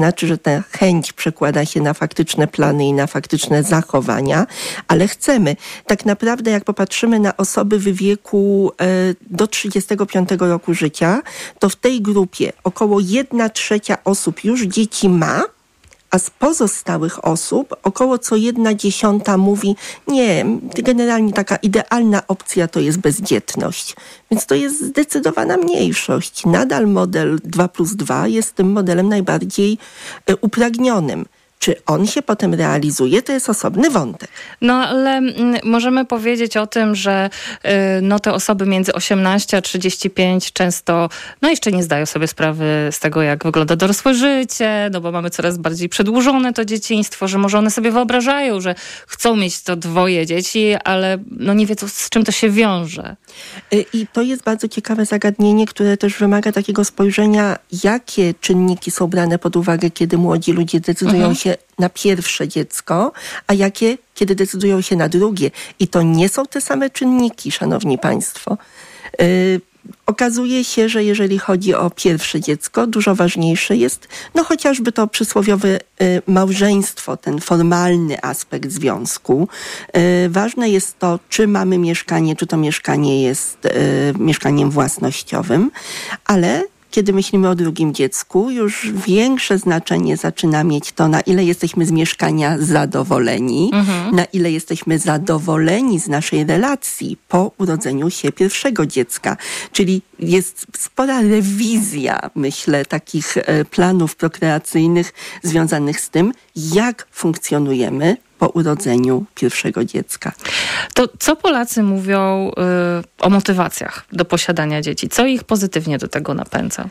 Znaczy, że ta chęć przekłada się na faktyczne plany i na faktyczne zachowania, ale chcemy. Tak naprawdę, jak popatrzymy na osoby w wieku do 35 roku życia, to w tej grupie około 1/3 osób już dzieci ma, a z pozostałych osób około co 1/10 mówi, nie, generalnie taka idealna opcja to jest bezdzietność. Więc to jest zdecydowana mniejszość. Nadal model 2+2 jest tym modelem najbardziej upragnionym. Czy on się potem realizuje, to jest osobny wątek. No ale możemy powiedzieć o tym, że te osoby między 18 a 35 często jeszcze nie zdają sobie sprawy z tego, jak wygląda dorosłe życie, bo mamy coraz bardziej przedłużone to dzieciństwo, że może one sobie wyobrażają, że chcą mieć to 2 dzieci, ale nie wiedzą, z czym to się wiąże. I to jest bardzo ciekawe zagadnienie, które też wymaga takiego spojrzenia, jakie czynniki są brane pod uwagę, kiedy młodzi ludzie decydują się na pierwsze dziecko, a jakie, kiedy decydują się na drugie. I to nie są te same czynniki, szanowni państwo. Okazuje się, że jeżeli chodzi o pierwsze dziecko, dużo ważniejsze jest chociażby to przysłowiowe małżeństwo, ten formalny aspekt związku. Ważne jest to, czy mamy mieszkanie, czy to mieszkanie jest mieszkaniem własnościowym, ale kiedy myślimy o drugim dziecku, już większe znaczenie zaczyna mieć to, na ile jesteśmy z mieszkania zadowoleni, na ile jesteśmy zadowoleni z naszej relacji po urodzeniu się pierwszego dziecka. Czyli jest spora rewizja, myślę, takich planów prokreacyjnych związanych z tym, jak funkcjonujemy po urodzeniu pierwszego dziecka. To co Polacy mówią o motywacjach do posiadania dzieci? Co ich pozytywnie do tego napędza?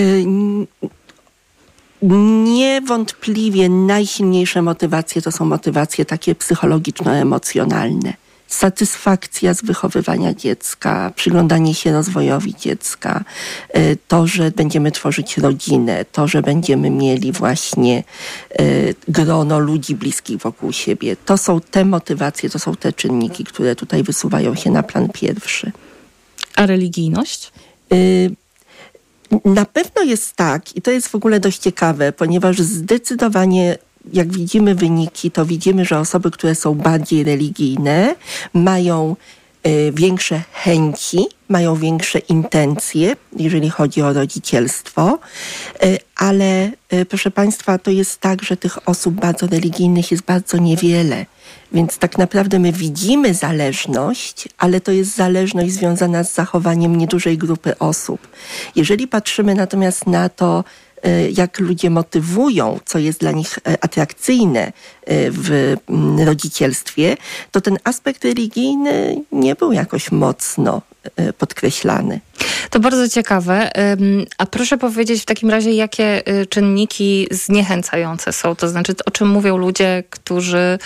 Niewątpliwie najsilniejsze motywacje to są motywacje takie psychologiczno-emocjonalne. Satysfakcja z wychowywania dziecka, przyglądanie się rozwojowi dziecka, to, że będziemy tworzyć rodzinę, to, że będziemy mieli właśnie grono ludzi bliskich wokół siebie. To są te motywacje, to są te czynniki, które tutaj wysuwają się na plan pierwszy. A religijność? Na pewno jest tak i to jest w ogóle dość ciekawe, ponieważ zdecydowanie jak widzimy wyniki, to widzimy, że osoby, które są bardziej religijne, mają większe chęci, mają większe intencje, jeżeli chodzi o rodzicielstwo, ale proszę państwa, to jest tak, że tych osób bardzo religijnych jest bardzo niewiele. Więc tak naprawdę my widzimy zależność, ale to jest zależność związana z zachowaniem niedużej grupy osób. Jeżeli patrzymy natomiast na to, jak ludzie motywują, co jest dla nich atrakcyjne w rodzicielstwie, to ten aspekt religijny nie był jakoś mocno podkreślany. To bardzo ciekawe. A proszę powiedzieć w takim razie, jakie czynniki zniechęcające są? To znaczy, o czym mówią ludzie, którzy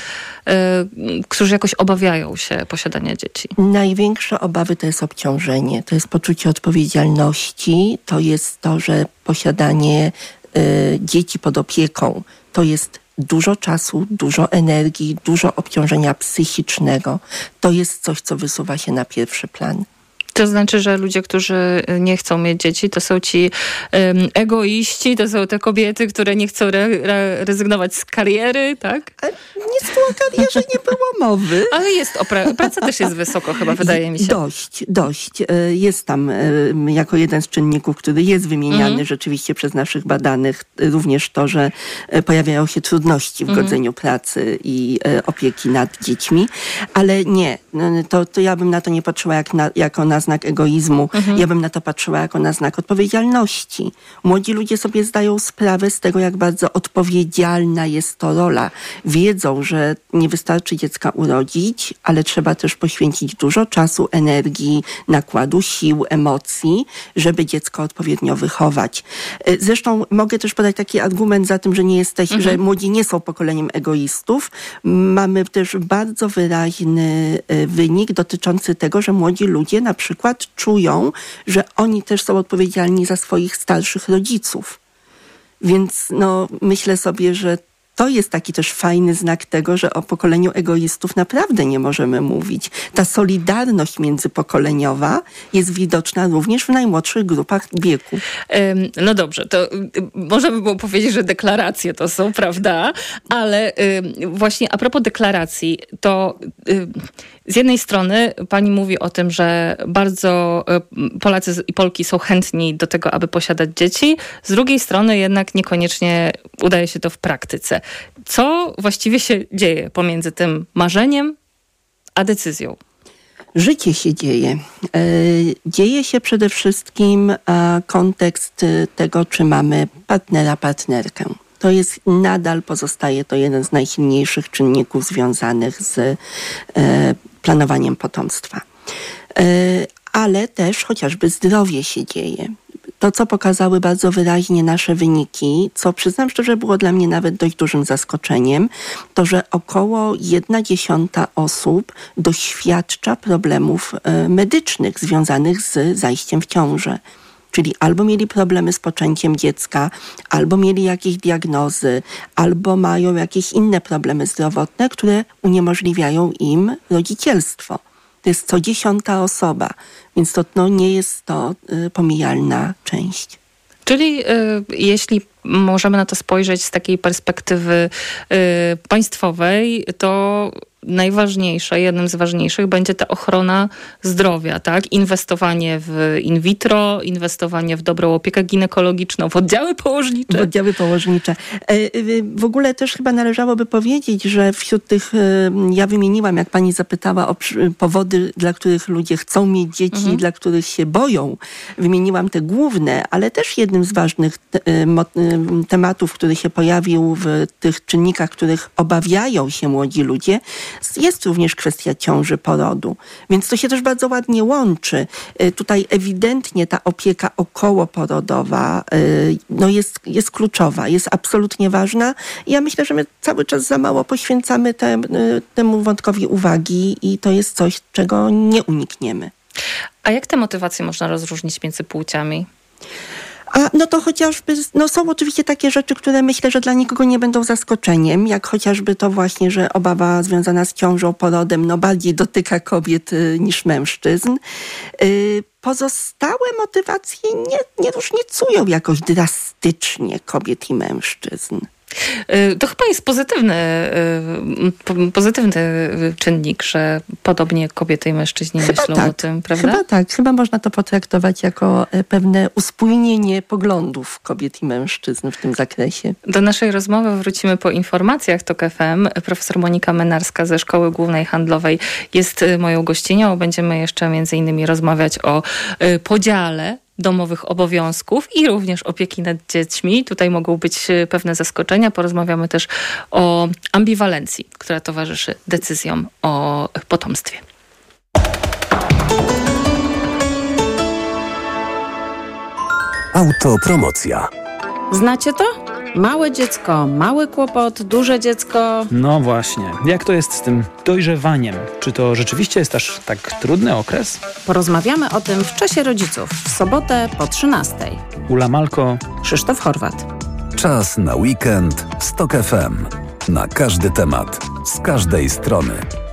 jakoś obawiają się posiadania dzieci? Największe obawy to jest obciążenie, to jest poczucie odpowiedzialności, to jest to, że posiadanie dzieci pod opieką to jest dużo czasu, dużo energii, dużo obciążenia psychicznego. To jest coś, co wysuwa się na pierwszy plan. To znaczy, że ludzie, którzy nie chcą mieć dzieci, to są ci egoiści, to są te kobiety, które nie chcą rezygnować z kariery, tak? Nic tu o karierze nie było mowy. Ale jest, praca też jest wysoko chyba, wydaje mi się. Dość. Jest tam jako jeden z czynników, który jest wymieniany rzeczywiście przez naszych badanych, również to, że pojawiają się trudności w godzeniu pracy i opieki nad dziećmi, ale nie, to ja bym na to nie patrzyła jako na znak egoizmu. Ja bym na to patrzyła jako na znak odpowiedzialności. Młodzi ludzie sobie zdają sprawę z tego, jak bardzo odpowiedzialna jest to rola. Wiedzą, że nie wystarczy dziecka urodzić, ale trzeba też poświęcić dużo czasu, energii, nakładu sił, emocji, żeby dziecko odpowiednio wychować. Zresztą mogę też podać taki argument za tym, że że młodzi nie są pokoleniem egoistów. Mamy też bardzo wyraźny wynik dotyczący tego, że młodzi ludzie na przykład czują, że oni też są odpowiedzialni za swoich starszych rodziców. Więc myślę sobie, że to jest taki też fajny znak tego, że o pokoleniu egoistów naprawdę nie możemy mówić. Ta solidarność międzypokoleniowa jest widoczna również w najmłodszych grupach wieku. No dobrze, to możemy było powiedzieć, że deklaracje to są, prawda? Ale właśnie a propos deklaracji, to z jednej strony pani mówi o tym, że bardzo Polacy i Polki są chętni do tego, aby posiadać dzieci. Z drugiej strony jednak niekoniecznie udaje się to w praktyce. Co właściwie się dzieje pomiędzy tym marzeniem a decyzją? Życie się dzieje. Dzieje się przede wszystkim kontekst tego, czy mamy partnera, partnerkę. To jest nadal pozostaje to jeden z najsilniejszych czynników związanych z planowaniem potomstwa. Ale też chociażby zdrowie się dzieje. To, co pokazały bardzo wyraźnie nasze wyniki, co przyznam szczerze było dla mnie nawet dość dużym zaskoczeniem, to, że około 1/10 osób doświadcza problemów medycznych związanych z zajściem w ciążę. Czyli albo mieli problemy z poczęciem dziecka, albo mieli jakieś diagnozy, albo mają jakieś inne problemy zdrowotne, które uniemożliwiają im rodzicielstwo. To jest co 10. osoba, więc to nie jest to pomijalna część. Czyli jeśli możemy na to spojrzeć z takiej perspektywy państwowej, to najważniejsze, jednym z ważniejszych będzie ta ochrona zdrowia, tak? Inwestowanie w in vitro, inwestowanie w dobrą opiekę ginekologiczną, w oddziały położnicze. W oddziały położnicze. W ogóle też chyba należałoby powiedzieć, że wśród tych, ja wymieniłam, jak pani zapytała o powody, dla których ludzie chcą mieć dzieci, dla których się boją. Wymieniłam te główne, ale też jednym z ważnych tematów, który się pojawił w tych czynnikach, których obawiają się młodzi ludzie, jest również kwestia ciąży, porodu. Więc to się też bardzo ładnie łączy. Tutaj ewidentnie ta opieka okołoporodowa jest kluczowa, jest absolutnie ważna. Ja myślę, że my cały czas za mało poświęcamy temu wątkowi uwagi i to jest coś, czego nie unikniemy. A jak te motywacje można rozróżnić między płciami? To chociażby, są oczywiście takie rzeczy, które myślę, że dla nikogo nie będą zaskoczeniem, jak chociażby to właśnie, że obawa związana z ciążą, porodem, bardziej dotyka kobiet niż mężczyzn. Pozostałe motywacje nie różnicują jakoś drastycznie kobiet i mężczyzn. To chyba jest pozytywny czynnik, że podobnie kobiety i mężczyźni myślą o tym, prawda? Chyba tak. Chyba można to potraktować jako pewne uspójnienie poglądów kobiet i mężczyzn w tym zakresie. Do naszej rozmowy wrócimy po informacjach TOK FM. Profesor Monika Menarska ze Szkoły Głównej Handlowej jest moją gościnią. Będziemy jeszcze między innymi rozmawiać o podziale domowych obowiązków i również opieki nad dziećmi. Tutaj mogą być pewne zaskoczenia. Porozmawiamy też o ambiwalencji, która towarzyszy decyzjom o potomstwie. Autopromocja. Znacie to? Małe dziecko, mały kłopot, duże dziecko. No właśnie. Jak to jest z tym dojrzewaniem? Czy to rzeczywiście jest aż tak trudny okres? Porozmawiamy o tym w Czasie Rodziców w sobotę po 13:00. Ula Malko, Krzysztof Horwat. Czas na weekend z TOK FM. Na każdy temat, z każdej strony.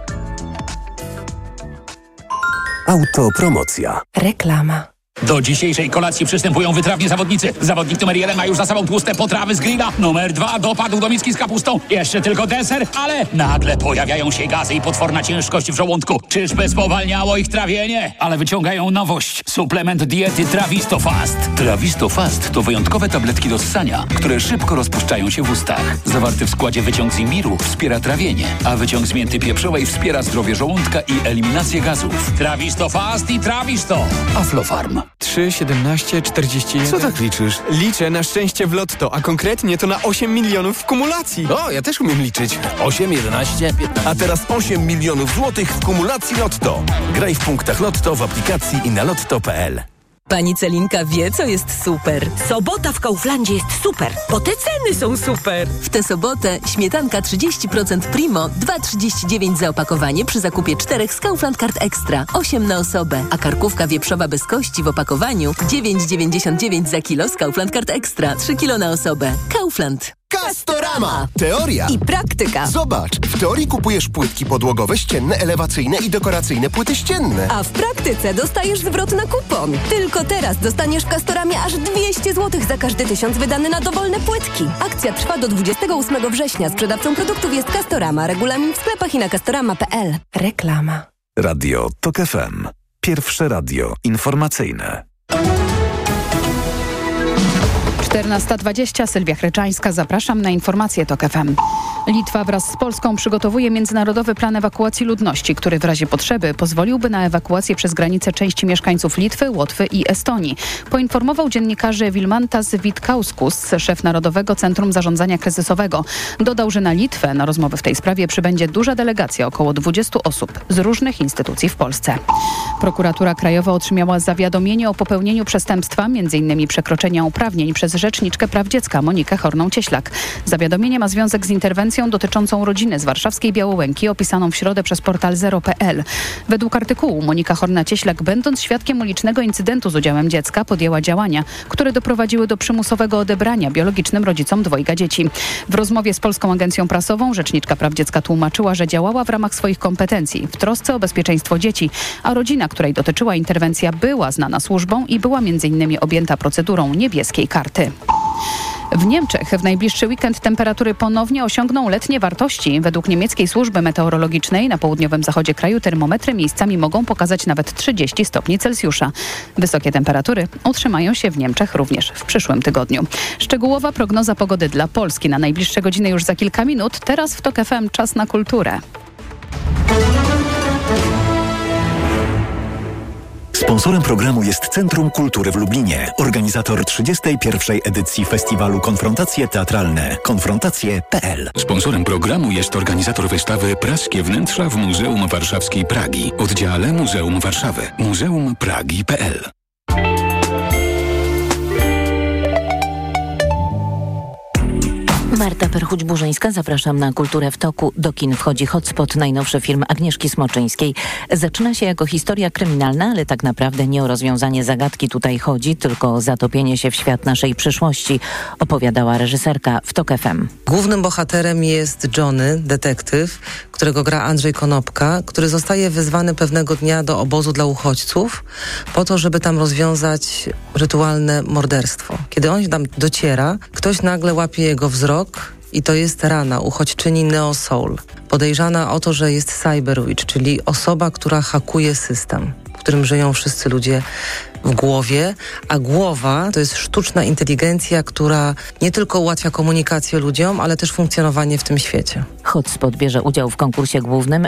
Autopromocja. Reklama. Do dzisiejszej kolacji przystępują wytrawni zawodnicy. Zawodnik numer 1 ma już za sobą tłuste potrawy z grilla. Numer 2 dopadł do miski z kapustą. Jeszcze tylko deser, ale nagle pojawiają się gazy i potworna ciężkość w żołądku. Czyżby spowalniało ich trawienie? Ale wyciągają nowość. Suplement diety Trawisto Fast. Trawisto Fast to wyjątkowe tabletki do ssania, które szybko rozpuszczają się w ustach. Zawarty w składzie wyciąg z imbiru wspiera trawienie, a wyciąg z mięty pieprzowej wspiera zdrowie żołądka i eliminację gazów. Trawisto Fast i Trawisto. Aflofarm. 3, 17, 41... Co tak liczysz? Liczę na szczęście w Lotto, a konkretnie to na 8 milionów w kumulacji. O, ja też umiem liczyć. 8, 11, 15... A teraz 8 milionów złotych w kumulacji Lotto. Graj w punktach Lotto w aplikacji i na lotto.pl. Pani Celinka wie, co jest super. Sobota w Kauflandzie jest super, bo te ceny są super. W tę sobotę śmietanka 30% Primo, 2,39 za opakowanie przy zakupie 4 z Kaufland Card Extra, 8 na osobę. A karkówka wieprzowa bez kości w opakowaniu 9,99 za kilo z Kaufland Card Extra, 3 kilo na osobę. Kaufland. Castorama! Reklama. Teoria i praktyka. Zobacz, w teorii kupujesz płytki podłogowe, ścienne, elewacyjne i dekoracyjne płyty ścienne. A w praktyce dostajesz zwrot na kupon. Tylko teraz dostaniesz w Castoramie aż 200 zł za każdy 1000 wydany na dowolne płytki. Akcja trwa do 28 września. Sprzedawcą produktów jest Castorama. Regulamin w sklepach i na castorama.pl. Reklama. Radio TOK FM. Pierwsze radio informacyjne. 14:20, Sylwia Chryczańska, zapraszam na informacje TOK FM. Litwa wraz z Polską przygotowuje międzynarodowy plan ewakuacji ludności, który w razie potrzeby pozwoliłby na ewakuację przez granicę części mieszkańców Litwy, Łotwy i Estonii. Poinformował dziennikarzy Vilmantas Vitkauskas, szef Narodowego Centrum Zarządzania Kryzysowego. Dodał, że na Litwę na rozmowy w tej sprawie przybędzie duża delegacja, około 20 osób z różnych instytucji w Polsce. Prokuratura Krajowa otrzymała zawiadomienie o popełnieniu przestępstwa, m.in. przekroczenia uprawnień przez rzeczniczkę praw dziecka Monikę Horną-Cieślak. Zawiadomienie ma związek z interwencją dotyczącą rodziny z warszawskiej Białołęki, opisaną w środę przez portal Zero.pl. Według artykułu Monika Horna-Cieślak, będąc świadkiem ulicznego incydentu z udziałem dziecka, podjęła działania, które doprowadziły do przymusowego odebrania biologicznym rodzicom dwojga dzieci. W rozmowie z Polską Agencją Prasową rzeczniczka praw dziecka tłumaczyła, że działała w ramach swoich kompetencji, w trosce o bezpieczeństwo dzieci, a rodzina, której dotyczyła interwencja, była znana służbom i była m.in. objęta procedurą niebieskiej karty. W Niemczech w najbliższy weekend temperatury ponownie osiągną letnie wartości. Według niemieckiej służby meteorologicznej na południowym zachodzie kraju termometry miejscami mogą pokazać nawet 30 stopni Celsjusza. Wysokie temperatury utrzymają się w Niemczech również w przyszłym tygodniu. Szczegółowa prognoza pogody dla Polski na najbliższe godziny już za kilka minut. Teraz w TOK FM czas na kulturę. Sponsorem programu jest Centrum Kultury w Lublinie, organizator 31. edycji festiwalu Konfrontacje Teatralne. Konfrontacje.pl. Sponsorem programu jest organizator wystawy Praskie wnętrza w Muzeum Warszawskiej Pragi, oddziale Muzeum Warszawy, muzeumpragi.pl. Marta Perchuć-Burzyńska, zapraszam na Kulturę w toku. Do kin wchodzi Hotspot, najnowszy film Agnieszki Smoczyńskiej. Zaczyna się jako historia kryminalna, ale tak naprawdę nie o rozwiązanie zagadki tutaj chodzi, tylko o zatopienie się w świat naszej przyszłości, opowiadała reżyserka w TOK FM. Głównym bohaterem jest Johnny, detektyw, którego gra Andrzej Konopka, który zostaje wezwany pewnego dnia do obozu dla uchodźców po to, żeby tam rozwiązać rytualne morderstwo. Kiedy on tam dociera, ktoś nagle łapie jego wzrok i to jest Rana, uchodźczyni Neo Soul. Podejrzana o to, że jest Cyberwitch, czyli osoba, która hakuje system, w którym żyją wszyscy ludzie w głowie, a głowa to jest sztuczna inteligencja, która nie tylko ułatwia komunikację ludziom, ale też funkcjonowanie w tym świecie. Hotspot bierze udział w konkursie głównym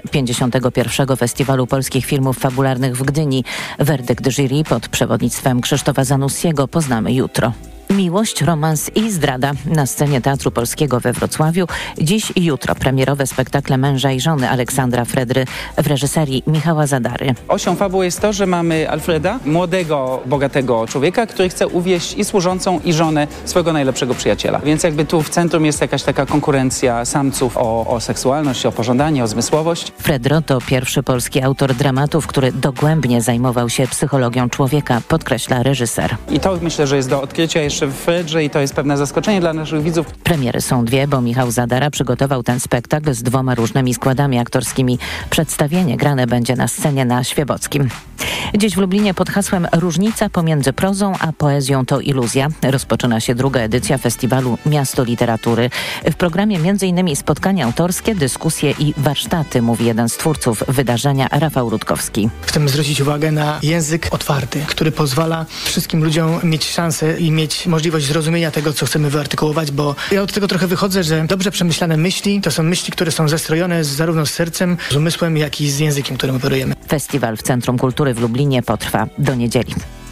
51. Festiwalu Polskich Filmów Fabularnych w Gdyni. Werdykt jury pod przewodnictwem Krzysztofa Zanussiego poznamy jutro. Miłość, romans i zdrada na scenie Teatru Polskiego we Wrocławiu. Dziś i jutro premierowe spektakle Męża i żony Aleksandra Fredry w reżyserii Michała Zadary. Osią fabuły jest to, że mamy Alfreda, młodego, bogatego człowieka, który chce uwieść i służącą, i żonę swojego najlepszego przyjaciela. Więc jakby tu w centrum jest jakaś taka konkurencja samców o seksualność, o pożądanie, o zmysłowość. Fredro to pierwszy polski autor dramatów, który dogłębnie zajmował się psychologią człowieka, podkreśla reżyser. I to myślę, że jest do odkrycia jeszcze w Fredrze i to jest pewne zaskoczenie dla naszych widzów. Premiery są dwie, bo Michał Zadara przygotował ten spektakl z 2 różnymi składami aktorskimi. Przedstawienie grane będzie na scenie na Świebockim. Dziś w Lublinie pod hasłem Różnica pomiędzy prozą a poezją to iluzja rozpoczyna się 2. edycja festiwalu Miasto Literatury. W programie m.in. spotkania autorskie, dyskusje i warsztaty, mówi jeden z twórców wydarzenia, Rafał Rutkowski. Chcemy zwrócić uwagę na język otwarty, który pozwala wszystkim ludziom mieć szansę i mieć możliwość zrozumienia tego, co chcemy wyartykułować, bo ja od tego trochę wychodzę, że dobrze przemyślane myśli to są myśli, które są zestrojone zarówno z sercem, z umysłem, jak i z językiem, którym operujemy. Festiwal w Centrum Kultury w Lublinie potrwa do niedzieli.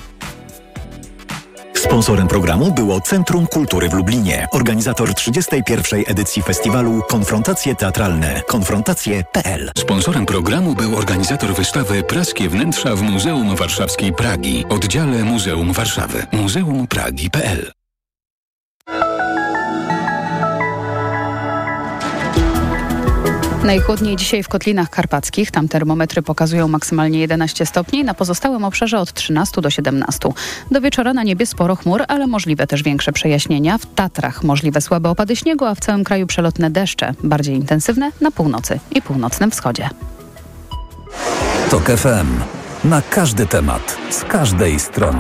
Sponsorem programu było Centrum Kultury w Lublinie, organizator 31. edycji festiwalu Konfrontacje Teatralne. Konfrontacje.pl. Sponsorem programu był organizator wystawy Praskie wnętrza w Muzeum Warszawskiej Pragi, oddziale Muzeum Warszawy, muzeumpragi.pl. Najchłodniej dzisiaj w Kotlinach Karpackich. Tam termometry pokazują maksymalnie 11 stopni. Na pozostałym obszarze od 13 do 17. Do wieczora na niebie sporo chmur, ale możliwe też większe przejaśnienia. W Tatrach możliwe słabe opady śniegu, a w całym kraju przelotne deszcze. Bardziej intensywne na północy i północnym wschodzie. TOK FM. Na każdy temat, z każdej strony.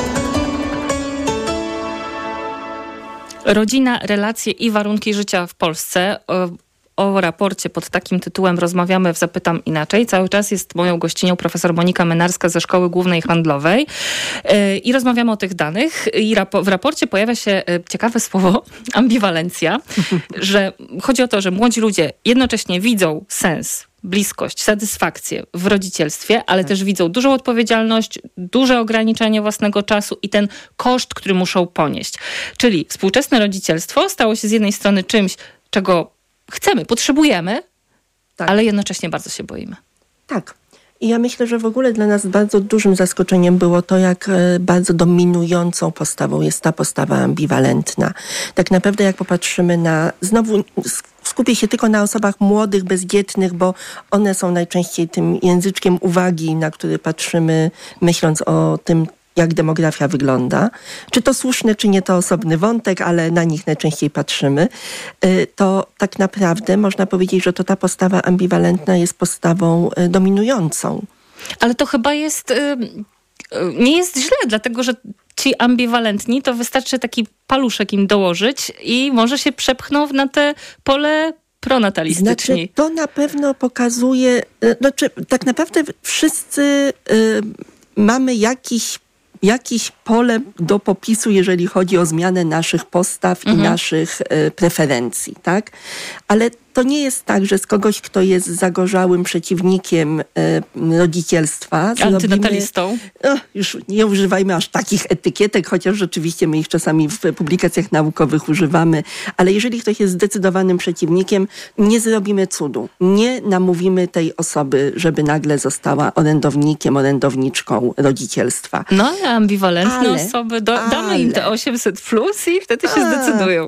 Rodzina, relacje i warunki życia w Polsce. O raporcie pod takim tytułem rozmawiamy w Zapytam Inaczej. Cały czas jest moją gościnią profesor Monika Menarska ze Szkoły Głównej Handlowej i rozmawiamy o tych danych. I w raporcie pojawia się ciekawe słowo ambiwalencja, że chodzi o to, że młodzi ludzie jednocześnie widzą sens, bliskość, satysfakcję w rodzicielstwie, ale też widzą dużą odpowiedzialność, duże ograniczenie własnego czasu i ten koszt, który muszą ponieść. Czyli współczesne rodzicielstwo stało się z jednej strony czymś, czego chcemy, potrzebujemy, ale jednocześnie bardzo się boimy. Tak. I ja myślę, że w ogóle dla nas bardzo dużym zaskoczeniem było to, jak bardzo dominującą postawą jest ta postawa ambiwalentna. Tak naprawdę jak popatrzymy znowu skupię się tylko na osobach młodych, bezdzietnych, bo one są najczęściej tym języczkiem uwagi, na który patrzymy, myśląc o tym, jak demografia wygląda. Czy to słuszny, czy nie, to osobny wątek, ale na nich najczęściej patrzymy. To tak naprawdę można powiedzieć, że to ta postawa ambiwalentna jest postawą dominującą. Ale to chyba nie jest źle, dlatego że ci ambiwalentni to wystarczy taki paluszek im dołożyć i może się przepchną na te pole pronatalistyczni. Znaczy, to na pewno pokazuje, tak naprawdę wszyscy mamy jakiś pole do popisu, jeżeli chodzi o zmianę naszych postaw i naszych preferencji, tak? Ale to nie jest tak, że z kogoś, kto jest zagorzałym przeciwnikiem rodzicielstwa... Antynatalistą. Już nie używajmy aż takich etykietek, chociaż rzeczywiście my ich czasami w publikacjach naukowych używamy, ale jeżeli ktoś jest zdecydowanym przeciwnikiem, nie zrobimy cudu. Nie namówimy tej osoby, żeby nagle została orędownikiem, orędowniczką rodzicielstwa. No ale ambiwalentne osoby, damy im te 800+ i wtedy się zdecydują.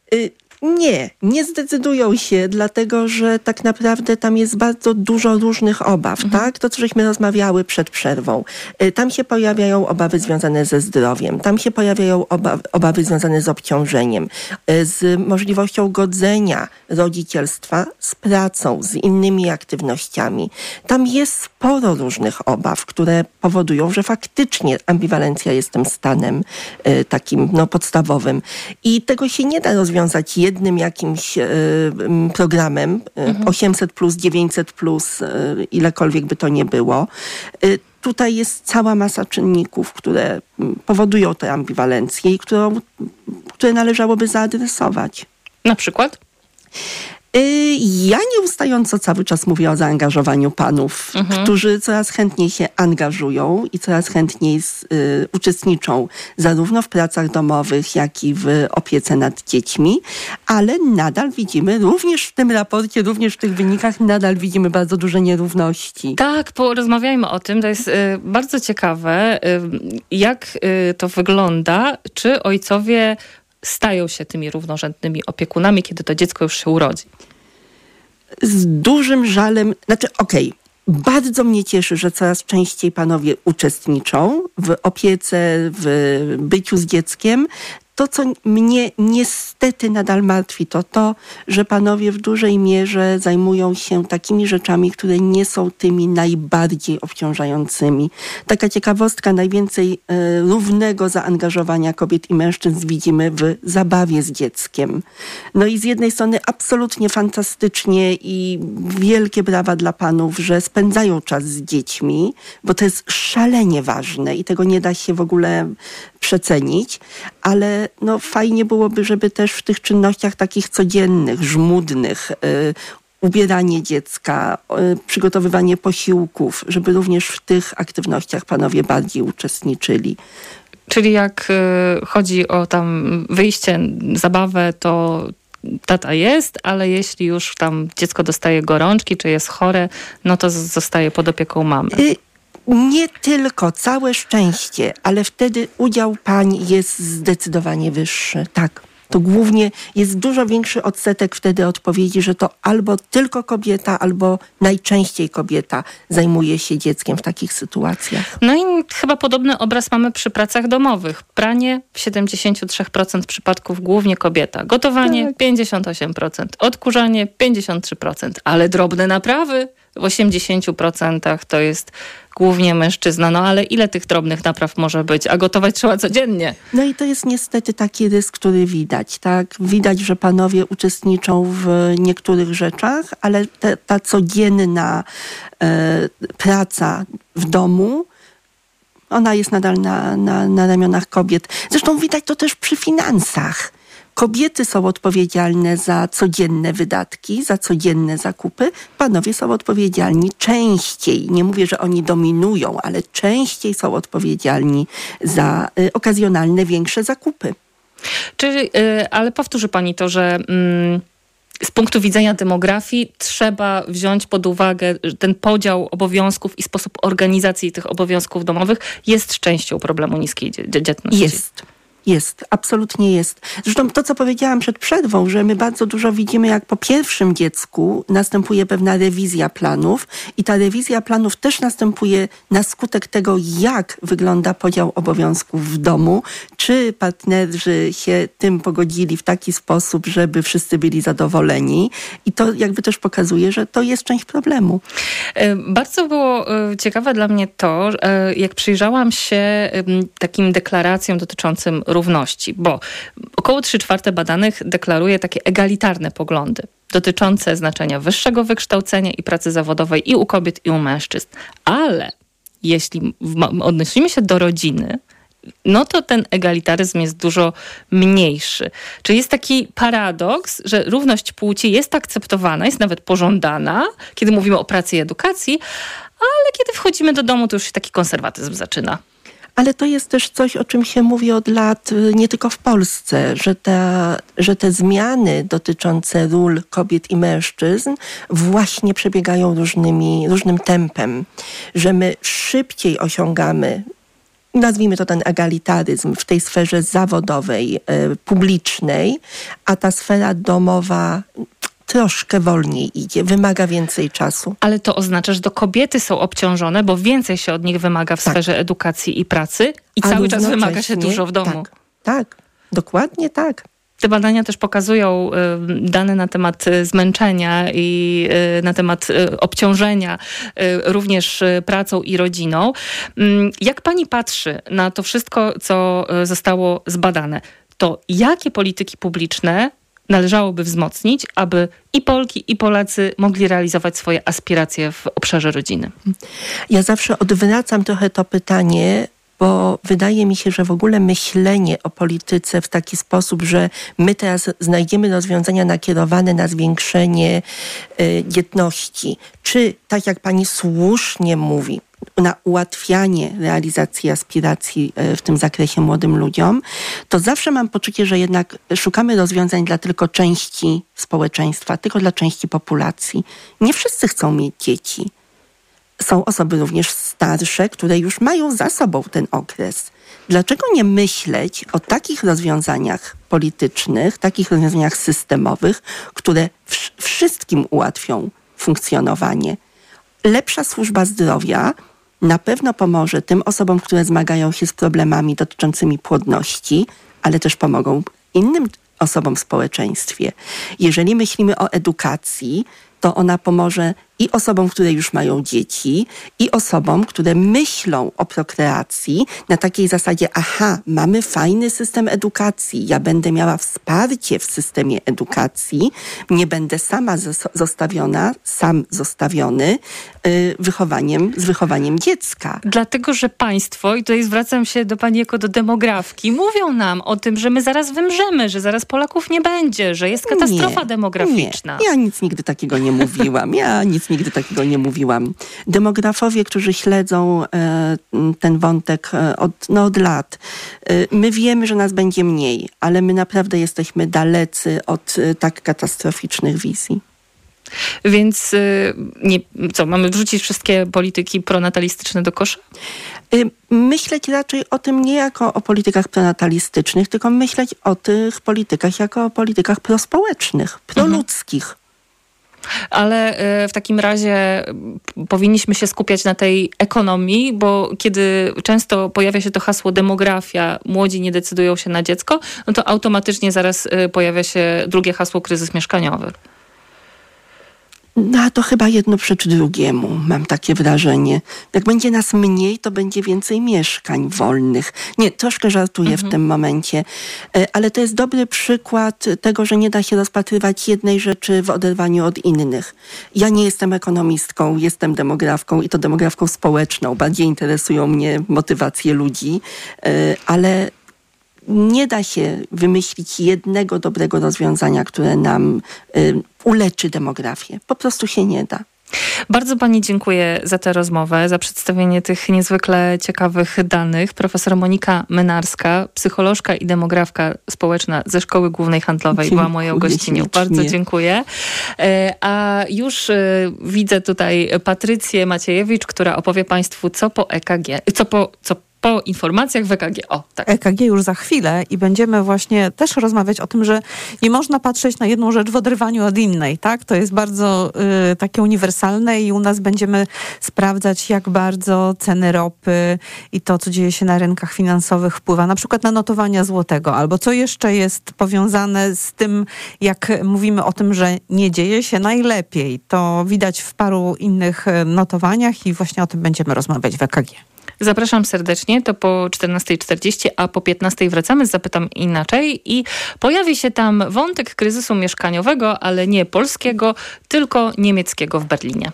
Nie zdecydują się, dlatego że tak naprawdę tam jest bardzo dużo różnych obaw, tak? To, co żeśmy rozmawiały przed przerwą. Tam się pojawiają obawy związane ze zdrowiem, tam się pojawiają obawy związane z obciążeniem, z możliwością godzenia rodzicielstwa z pracą, z innymi aktywnościami. Tam jest sporo różnych obaw, które powodują, że faktycznie ambiwalencja jest tym stanem takim podstawowym. I tego się nie da rozwiązać jednym jakimś programem, 800+, 900+, ilekolwiek by to nie było. Tutaj jest cała masa czynników, które powodują tę ambiwalencję i które należałoby zaadresować. Na przykład? Ja nieustająco cały czas mówię o zaangażowaniu panów, którzy coraz chętniej się angażują i coraz chętniej uczestniczą zarówno w pracach domowych, jak i w opiece nad dziećmi, ale nadal widzimy, również w tym raporcie, również w tych wynikach, nadal widzimy bardzo duże nierówności. Tak, porozmawiajmy o tym. To jest bardzo ciekawe, jak to wygląda, czy ojcowie stają się tymi równorzędnymi opiekunami, kiedy to dziecko już się urodzi. Z dużym żalem, bardzo mnie cieszy, że coraz częściej panowie uczestniczą w opiece, w byciu z dzieckiem. To, co mnie niestety nadal martwi, to, że panowie w dużej mierze zajmują się takimi rzeczami, które nie są tymi najbardziej obciążającymi. Taka ciekawostka, najwięcej równego zaangażowania kobiet i mężczyzn widzimy w zabawie z dzieckiem. No i z jednej strony absolutnie fantastycznie i wielkie brawa dla panów, że spędzają czas z dziećmi, bo to jest szalenie ważne i tego nie da się w ogóle przecenić, ale fajnie byłoby, żeby też w tych czynnościach takich codziennych, żmudnych, ubieranie dziecka, przygotowywanie posiłków, żeby również w tych aktywnościach panowie bardziej uczestniczyli. Czyli jak chodzi o tam wyjście, zabawę, to tata jest, ale jeśli już tam dziecko dostaje gorączki, czy jest chore, no to zostaje pod opieką mamy. Nie tylko, całe szczęście, ale wtedy udział pań jest zdecydowanie wyższy, tak. To głównie jest dużo większy odsetek wtedy odpowiedzi, że to albo tylko kobieta, albo najczęściej kobieta zajmuje się dzieckiem w takich sytuacjach. No i chyba podobny obraz mamy przy pracach domowych. Pranie w 73% przypadków głównie kobieta. Gotowanie 58%. Odkurzanie 53%. Ale drobne naprawy w 80% to jest głównie mężczyzna. No ale ile tych drobnych napraw może być? A gotować trzeba codziennie. No i to jest niestety taki rys, który widać. Tak? Widać, że panowie uczestniczą w niektórych rzeczach, ale ta codzienna praca w domu, ona jest nadal na ramionach kobiet. Zresztą widać to też przy finansach. Kobiety są odpowiedzialne za codzienne wydatki, za codzienne zakupy. Panowie są odpowiedzialni częściej. Nie mówię, że oni dominują, ale częściej są odpowiedzialni za okazjonalne, większe zakupy. Ale powtórzy pani to, że z punktu widzenia demografii trzeba wziąć pod uwagę ten podział obowiązków i sposób organizacji tych obowiązków domowych jest częścią problemu niskiej dzietności. Jest, absolutnie jest. Zresztą to, co powiedziałam przed przerwą, że my bardzo dużo widzimy, jak po pierwszym dziecku następuje pewna rewizja planów i ta rewizja planów też następuje na skutek tego, jak wygląda podział obowiązków w domu, czy partnerzy się tym pogodzili w taki sposób, żeby wszyscy byli zadowoleni i to jakby też pokazuje, że to jest część problemu. Bardzo było ciekawe dla mnie to, jak przyjrzałam się takim deklaracjom dotyczącym równości, bo około 3/4 badanych deklaruje takie egalitarne poglądy dotyczące znaczenia wyższego wykształcenia i pracy zawodowej i u kobiet, i u mężczyzn. Ale jeśli odnosimy się do rodziny, no to ten egalitaryzm jest dużo mniejszy. Czyli jest taki paradoks, że równość płci jest akceptowana, jest nawet pożądana, kiedy mówimy o pracy i edukacji, ale kiedy wchodzimy do domu, to już się taki konserwatyzm zaczyna. Ale to jest też coś, o czym się mówi od lat, nie tylko w Polsce, że te zmiany dotyczące ról kobiet i mężczyzn właśnie przebiegają różnym tempem, że my szybciej osiągamy, nazwijmy to ten egalitaryzm w tej sferze zawodowej, publicznej, a ta sfera domowa troszkę wolniej idzie, wymaga więcej czasu. Ale to oznacza, że to kobiety są obciążone, bo więcej się od nich wymaga w sferze edukacji i pracy i cały czas wymaga się dużo w domu. Tak, dokładnie tak. Te badania też pokazują dane na temat zmęczenia i na temat obciążenia również pracą i rodziną. Jak pani patrzy na to wszystko, co zostało zbadane, to jakie polityki publiczne należałoby wzmocnić, aby i Polki, i Polacy mogli realizować swoje aspiracje w obszarze rodziny? Ja zawsze odwracam trochę to pytanie, bo wydaje mi się, że w ogóle myślenie o polityce w taki sposób, że my teraz znajdziemy rozwiązania nakierowane na zwiększenie dzietności, czy tak jak pani słusznie mówi, na ułatwianie realizacji aspiracji w tym zakresie młodym ludziom, to zawsze mam poczucie, że jednak szukamy rozwiązań dla tylko części społeczeństwa, tylko dla części populacji. Nie wszyscy chcą mieć dzieci. Są osoby również starsze, które już mają za sobą ten okres. Dlaczego nie myśleć o takich rozwiązaniach politycznych, takich rozwiązaniach systemowych, które wszystkim ułatwią funkcjonowanie? Lepsza służba zdrowia na pewno pomoże tym osobom, które zmagają się z problemami dotyczącymi płodności, ale też pomogą innym osobom w społeczeństwie. Jeżeli myślimy o edukacji, to ona pomoże i osobom, które już mają dzieci, i osobom, które myślą o prokreacji na takiej zasadzie, mamy fajny system edukacji, ja będę miała wsparcie w systemie edukacji, nie będę sama sam zostawiony z wychowaniem dziecka. Dlatego, że państwo, i tutaj zwracam się do pani jako do demografki, mówią nam o tym, że my zaraz wymrzemy, że zaraz Polaków nie będzie, że jest katastrofa demograficzna. Nie, ja nic nigdy takiego nie mówiłam. Nigdy takiego nie mówiłam. Demografowie, którzy śledzą ten wątek od lat, my wiemy, że nas będzie mniej, ale my naprawdę jesteśmy dalecy od tak katastroficznych wizji. Więc mamy wrzucić wszystkie polityki pronatalistyczne do kosza? Myśleć raczej o tym nie jako o politykach pronatalistycznych, tylko myśleć o tych politykach jako o politykach prospołecznych, proludzkich. Ale w takim razie powinniśmy się skupiać na tej ekonomii, bo kiedy często pojawia się to hasło demografia, młodzi nie decydują się na dziecko, no to automatycznie zaraz pojawia się drugie hasło kryzys mieszkaniowy. No to chyba jedno przeczy drugiemu, mam takie wrażenie. Jak będzie nas mniej, to będzie więcej mieszkań wolnych. Nie, troszkę żartuję w tym momencie, ale to jest dobry przykład tego, że nie da się rozpatrywać jednej rzeczy w oderwaniu od innych. Ja nie jestem ekonomistką, jestem demografką i to demografką społeczną. Bardziej interesują mnie motywacje ludzi, ale nie da się wymyślić jednego dobrego rozwiązania, które nam uleczy demografię. Po prostu się nie da. Bardzo pani dziękuję za tę rozmowę, za przedstawienie tych niezwykle ciekawych danych. Profesor Monika Mynarska, psycholożka i demografka społeczna ze Szkoły Głównej Handlowej była moją gościnią. Bardzo dziękuję. A już widzę tutaj Patrycję Maciejewicz, która opowie państwu, co po EKG, po informacjach w EKG. Tak. EKG już za chwilę i będziemy właśnie też rozmawiać o tym, że nie można patrzeć na jedną rzecz w oderwaniu od innej, tak? To jest bardzo takie uniwersalne i u nas będziemy sprawdzać, jak bardzo ceny ropy i to, co dzieje się na rynkach finansowych, wpływa na przykład na notowania złotego, albo co jeszcze jest powiązane z tym, jak mówimy o tym, że nie dzieje się najlepiej. To widać w paru innych notowaniach i właśnie o tym będziemy rozmawiać w EKG. Zapraszam serdecznie, to po 14:40, a po 15:00 wracamy z Zapytam Inaczej i pojawi się tam wątek kryzysu mieszkaniowego, ale nie polskiego, tylko niemieckiego w Berlinie.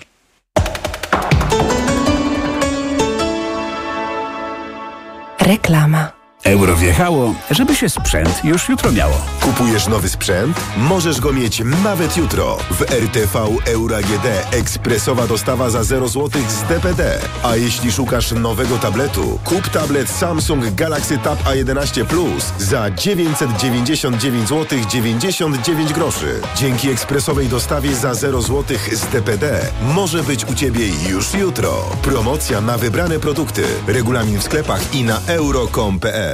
Reklama. Euro wjechało, żeby się sprzęt już jutro miało. Kupujesz nowy sprzęt? Możesz go mieć nawet jutro. W RTV Euro AGD ekspresowa dostawa za 0 zł z DPD. A jeśli szukasz nowego tabletu, kup tablet Samsung Galaxy Tab A11 Plus za 999 zł 99 groszy. Dzięki ekspresowej dostawie za 0 zł z DPD może być u Ciebie już jutro. Promocja na wybrane produkty. Regulamin w sklepach i na euro.com.pl.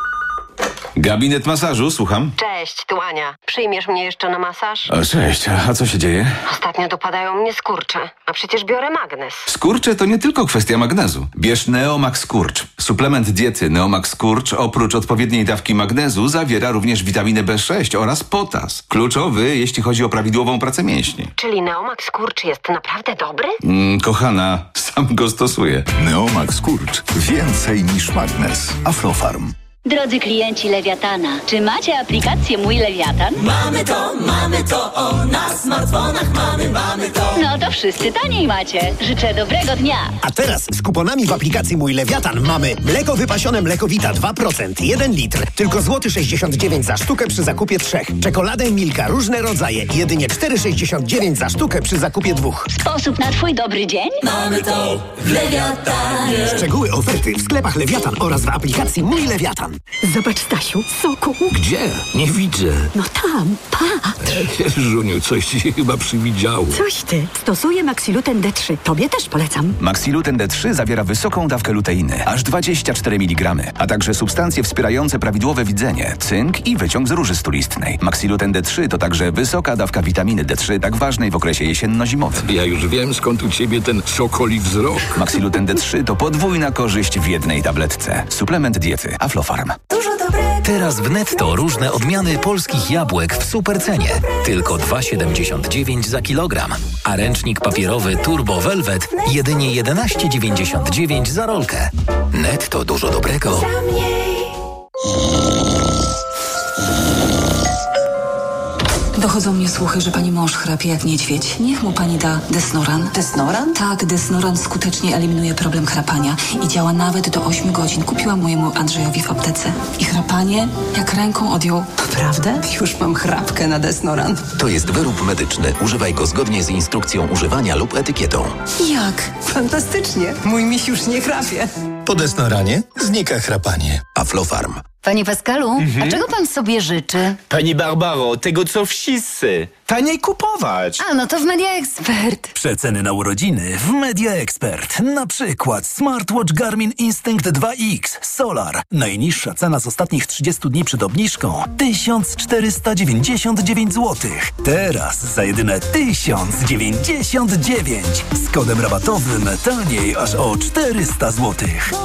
Gabinet masażu, słucham. Cześć, tu Ania. Przyjmiesz mnie jeszcze na masaż? O, cześć, a co się dzieje? Ostatnio dopadają mnie skurcze, a przecież biorę magnez. Skurcze to nie tylko kwestia magnezu. Bierz Neomax Skurcz. Suplement diety Neomax Skurcz oprócz odpowiedniej dawki magnezu zawiera również witaminę B6 oraz potas. Kluczowy, jeśli chodzi o prawidłową pracę mięśni. Czyli Neomax Skurcz jest naprawdę dobry? Kochana, sam go stosuję. Neomax Skurcz. Więcej niż magnez. Aflofarm. Drodzy klienci Lewiatana, czy macie aplikację Mój Lewiatan? Mamy to, na smartfonach mamy to. No to wszyscy taniej macie. Życzę dobrego dnia. A teraz z kuponami w aplikacji Mój Lewiatan mamy mleko wypasione Mlekowita 2%, 1 litr, tylko złoty 69 za sztukę przy zakupie 3. Czekoladę Milka, różne rodzaje, jedynie 4,69 za sztukę przy zakupie 2. Sposób na twój dobry dzień? Mamy to w Lewiatanie. Szczegóły oferty w sklepach Lewiatan oraz w aplikacji Mój Lewiatan. Zobacz, Stasiu, soku. Gdzie? Nie widzę. No tam, patrz. Żuniu, coś ci się chyba przywidziało. Coś ty. Stosuję Maxiluten D3. Tobie też polecam. Maxiluten D3 zawiera wysoką dawkę luteiny, aż 24 mg, a także substancje wspierające prawidłowe widzenie, cynk i wyciąg z róży stulistnej. Maxiluten D3 to także wysoka dawka witaminy D3, tak ważnej w okresie jesienno-zimowym. Ja już wiem, skąd u ciebie ten sokoli wzrok. Maxiluten D3 to podwójna korzyść w jednej tabletce. Suplement diety Aflofarm. Dużo dobrego. Teraz w Netto różne odmiany polskich jabłek w supercenie. Tylko 2,79 za kilogram. A ręcznik papierowy Turbo Velvet jedynie 11,99 za rolkę. Netto dużo dobrego. Dochodzą mnie słuchy, że pani mąż chrapie jak niedźwiedź. Niech mu pani da Desnoran. Desnoran? Tak, Desnoran skutecznie eliminuje problem chrapania i działa nawet do 8 godzin. Kupiłam mojemu Andrzejowi w aptece. I chrapanie jak ręką odjął. Naprawdę? Już mam chrapkę na Desnoran. To jest wyrób medyczny. Używaj go zgodnie z instrukcją używania lub etykietą. Jak? Fantastycznie. Mój miś już nie chrapie. Po Desnoranie znika chrapanie. Aflofarm. Panie Pascalu, a czego pan sobie życzy? Pani Barbaro, tego co wszyscy. Taniej kupować. A, no to w Media Expert. Przeceny na urodziny w Media Expert. Na przykład smartwatch Garmin Instinct 2X Solar. Najniższa cena z ostatnich 30 dni przed obniżką 1499 zł. Teraz za jedyne 1099. Z kodem rabatowym taniej aż o 400 zł.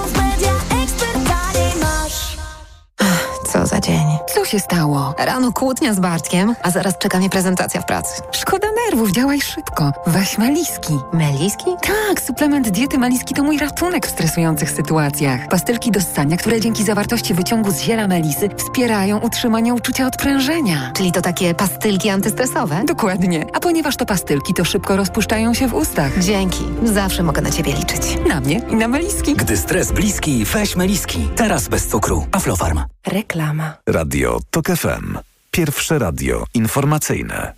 Co za dzień. Co się stało? Rano kłótnia z Bartkiem, a zaraz czeka mnie prezentacja w pracy. Szkoda nerwów, działaj szybko. Weź Meliski. Meliski? Tak, suplement diety Meliski to mój ratunek w stresujących sytuacjach. Pastylki do ssania, które dzięki zawartości wyciągu z ziela melisy wspierają utrzymanie uczucia odprężenia. Czyli to takie pastylki antystresowe? Dokładnie. A ponieważ to pastylki, to szybko rozpuszczają się w ustach. Dzięki. Zawsze mogę na ciebie liczyć. Na mnie i na Meliski. Gdy stres bliski, weź Meliski. Teraz bez cukru. Aflofarm. Reklama. Radio TOK FM. Pierwsze radio informacyjne.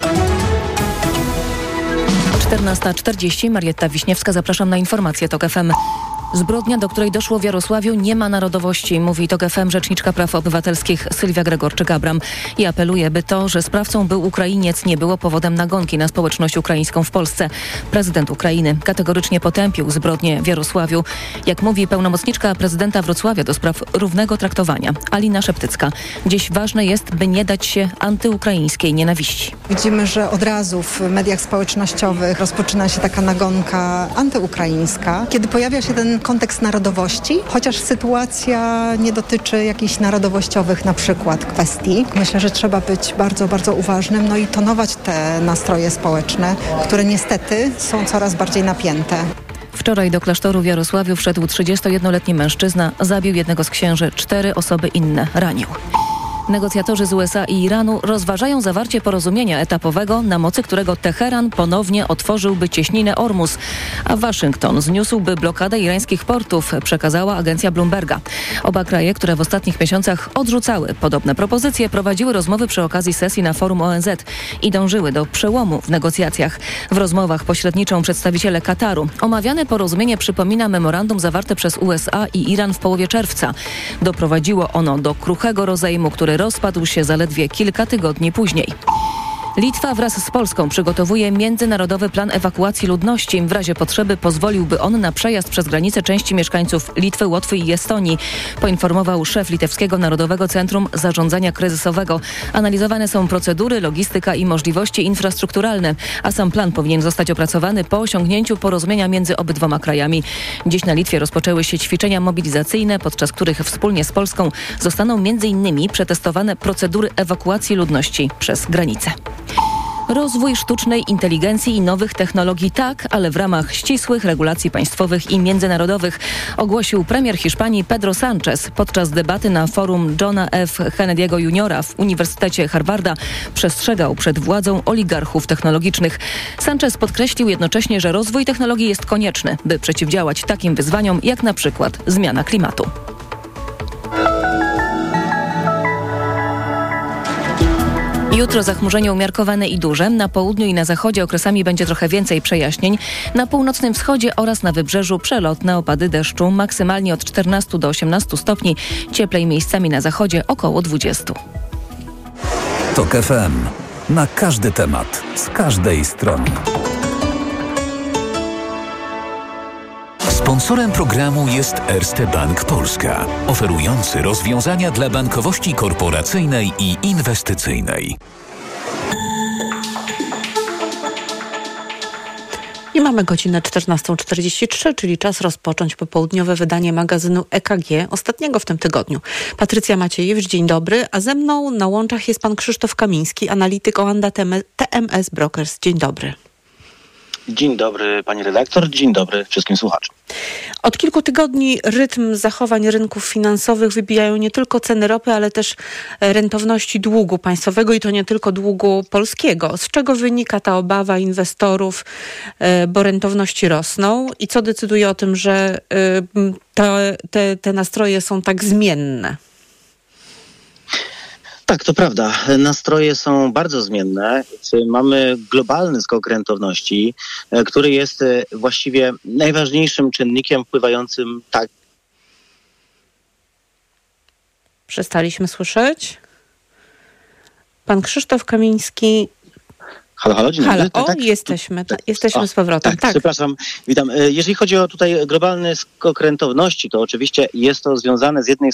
14:40. Marietta Wiśniewska, zapraszam na informacje TOK FM. Zbrodnia, do której doszło w Jarosławiu, nie ma narodowości, mówi TOK FM rzeczniczka praw obywatelskich Sylwia Gregorczyk-Abram i apeluje, by to, że sprawcą był Ukrainiec, nie było powodem nagonki na społeczność ukraińską w Polsce. Prezydent Ukrainy kategorycznie potępił zbrodnię w Jarosławiu. Jak mówi pełnomocniczka prezydenta Wrocławia do spraw równego traktowania, Alina Szeptycka, dziś ważne jest, by nie dać się antyukraińskiej nienawiści. Widzimy, że od razu w mediach społecznościowych rozpoczyna się taka nagonka antyukraińska, kiedy pojawia się ten kontekst narodowości, chociaż sytuacja nie dotyczy jakichś narodowościowych na przykład kwestii. Myślę, że trzeba być bardzo, bardzo uważnym, no i tonować te nastroje społeczne, które niestety są coraz bardziej napięte. Wczoraj do klasztoru w Jarosławiu wszedł 31-letni mężczyzna, zabił jednego z księży, 4 osoby inne ranił. Negocjatorzy z USA i Iranu rozważają zawarcie porozumienia etapowego, na mocy którego Teheran ponownie otworzyłby cieśninę Ormus, a Waszyngton zniósłby blokadę irańskich portów, przekazała agencja Bloomberga. Oba kraje, które w ostatnich miesiącach odrzucały podobne propozycje, prowadziły rozmowy przy okazji sesji na forum ONZ i dążyły do przełomu w negocjacjach. W rozmowach pośredniczą przedstawiciele Kataru. Omawiane porozumienie przypomina memorandum zawarte przez USA i Iran w połowie czerwca. Doprowadziło ono do kruchego rozejmu, który rozpadł się zaledwie kilka tygodni później. Litwa wraz z Polską przygotowuje międzynarodowy plan ewakuacji ludności. W razie potrzeby pozwoliłby on na przejazd przez granicę części mieszkańców Litwy, Łotwy i Estonii, poinformował szef Litewskiego Narodowego Centrum Zarządzania Kryzysowego. Analizowane są procedury, logistyka i możliwości infrastrukturalne, a sam plan powinien zostać opracowany po osiągnięciu porozumienia między obydwoma krajami. Dziś na Litwie rozpoczęły się ćwiczenia mobilizacyjne, podczas których wspólnie z Polską zostaną m.in. przetestowane procedury ewakuacji ludności przez granicę. Rozwój sztucznej inteligencji i nowych technologii tak, ale w ramach ścisłych regulacji państwowych i międzynarodowych, ogłosił premier Hiszpanii Pedro Sánchez podczas debaty na forum Johna F. Kennedy'ego Jr. w Uniwersytecie Harvarda. Przestrzegał przed władzą oligarchów technologicznych. Sánchez podkreślił jednocześnie, że rozwój technologii jest konieczny, by przeciwdziałać takim wyzwaniom jak na przykład zmiana klimatu. Jutro zachmurzenie umiarkowane i duże. Na południu i na zachodzie okresami będzie trochę więcej przejaśnień. Na północnym wschodzie oraz na wybrzeżu przelotne opady deszczu. Maksymalnie od 14 do 18 stopni. Cieplej miejscami na zachodzie około 20. TOK FM. Na każdy temat. Z każdej strony. Sponsorem programu jest Erste Bank Polska, oferujący rozwiązania dla bankowości korporacyjnej i inwestycyjnej. I mamy godzinę 14:43, czyli czas rozpocząć popołudniowe wydanie magazynu EKG, ostatniego w tym tygodniu. Patrycja Maciejewicz, dzień dobry, a ze mną na łączach jest pan Krzysztof Kamiński, analityk Oanda TMS Brokers. Dzień dobry. Dzień dobry pani redaktor, dzień dobry wszystkim słuchaczom. Od kilku tygodni rytm zachowań rynków finansowych wybijają nie tylko ceny ropy, ale też rentowności długu państwowego i to nie tylko długu polskiego. Z czego wynika ta obawa inwestorów, bo rentowności rosną i co decyduje o tym, że te nastroje są tak zmienne? Tak, to prawda. Nastroje są bardzo zmienne. Mamy globalny skok rentowności, który jest właściwie najważniejszym czynnikiem wpływającym Przestaliśmy słyszeć. Pan Krzysztof Kamiński. Halo, dzień dobry. Halo, jesteśmy z powrotem. Tak, przepraszam, witam. Jeżeli chodzi o tutaj globalny skok rentowności, to oczywiście jest to związane z jednej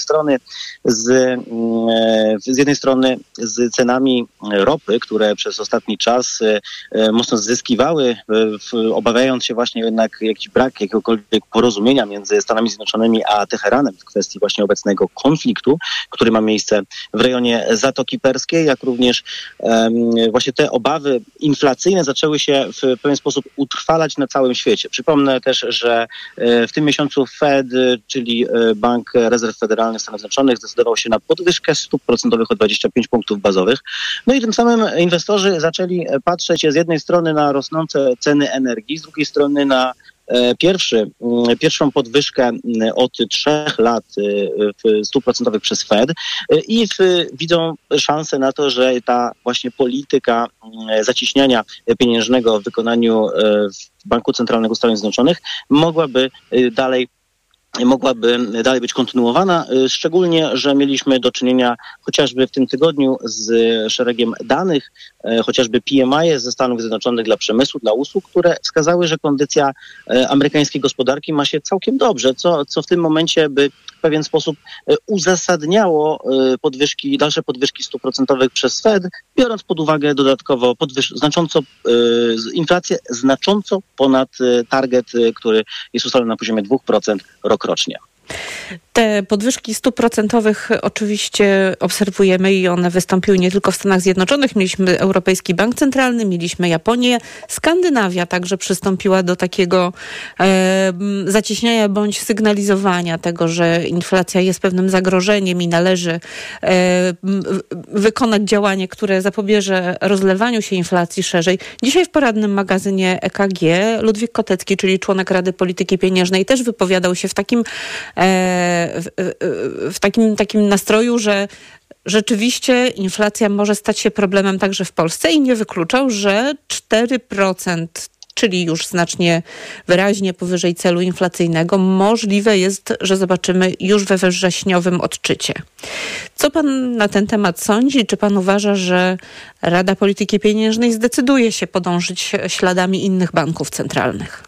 strony z cenami ropy, które przez ostatni czas mocno zyskiwały, obawiając się właśnie jednak jakiś brak jakiegokolwiek porozumienia między Stanami Zjednoczonymi a Teheranem w kwestii właśnie obecnego konfliktu, który ma miejsce w rejonie Zatoki Perskiej, jak również właśnie te obawy inflacyjne zaczęły się w pewien sposób utrwalać na całym świecie. Przypomnę też, że w tym miesiącu Fed, czyli Bank Rezerw Federalnych Stanów Zjednoczonych, zdecydował się na podwyżkę stóp procentowych o 25 punktów bazowych. No i tym samym inwestorzy zaczęli patrzeć z jednej strony na rosnące ceny energii, z drugiej strony na pierwszą podwyżkę od 3 lat stóp procentowych przez Fed i widzą szansę na to, że ta właśnie polityka zacieśniania pieniężnego w wykonaniu Banku Centralnego Stanów Zjednoczonych mogłaby dalej być kontynuowana, szczególnie, że mieliśmy do czynienia chociażby w tym tygodniu z szeregiem danych, chociażby PMI ze Stanów Zjednoczonych dla przemysłu, dla usług, które wskazały, że kondycja amerykańskiej gospodarki ma się całkiem dobrze, co w tym momencie by w pewien sposób uzasadniało dalsze podwyżki stóp procentowych przez Fed, biorąc pod uwagę dodatkowo inflację znacząco ponad target, który jest ustalony na poziomie 2% rokrocznie. Te podwyżki stóp procentowych oczywiście obserwujemy i one wystąpiły nie tylko w Stanach Zjednoczonych. Mieliśmy Europejski Bank Centralny, mieliśmy Japonię. Skandynawia także przystąpiła do takiego zacieśniania bądź sygnalizowania tego, że inflacja jest pewnym zagrożeniem i należy wykonać działanie, które zapobieże rozlewaniu się inflacji szerzej. Dzisiaj w porannym magazynie EKG Ludwik Kotecki, czyli członek Rady Polityki Pieniężnej, też wypowiadał się w takim nastroju, że rzeczywiście inflacja może stać się problemem także w Polsce i nie wykluczał, że 4%, czyli już znacznie wyraźnie powyżej celu inflacyjnego, możliwe jest, że zobaczymy już we wrześniowym odczycie. Co pan na ten temat sądzi? Czy pan uważa, że Rada Polityki Pieniężnej zdecyduje się podążyć śladami innych banków centralnych?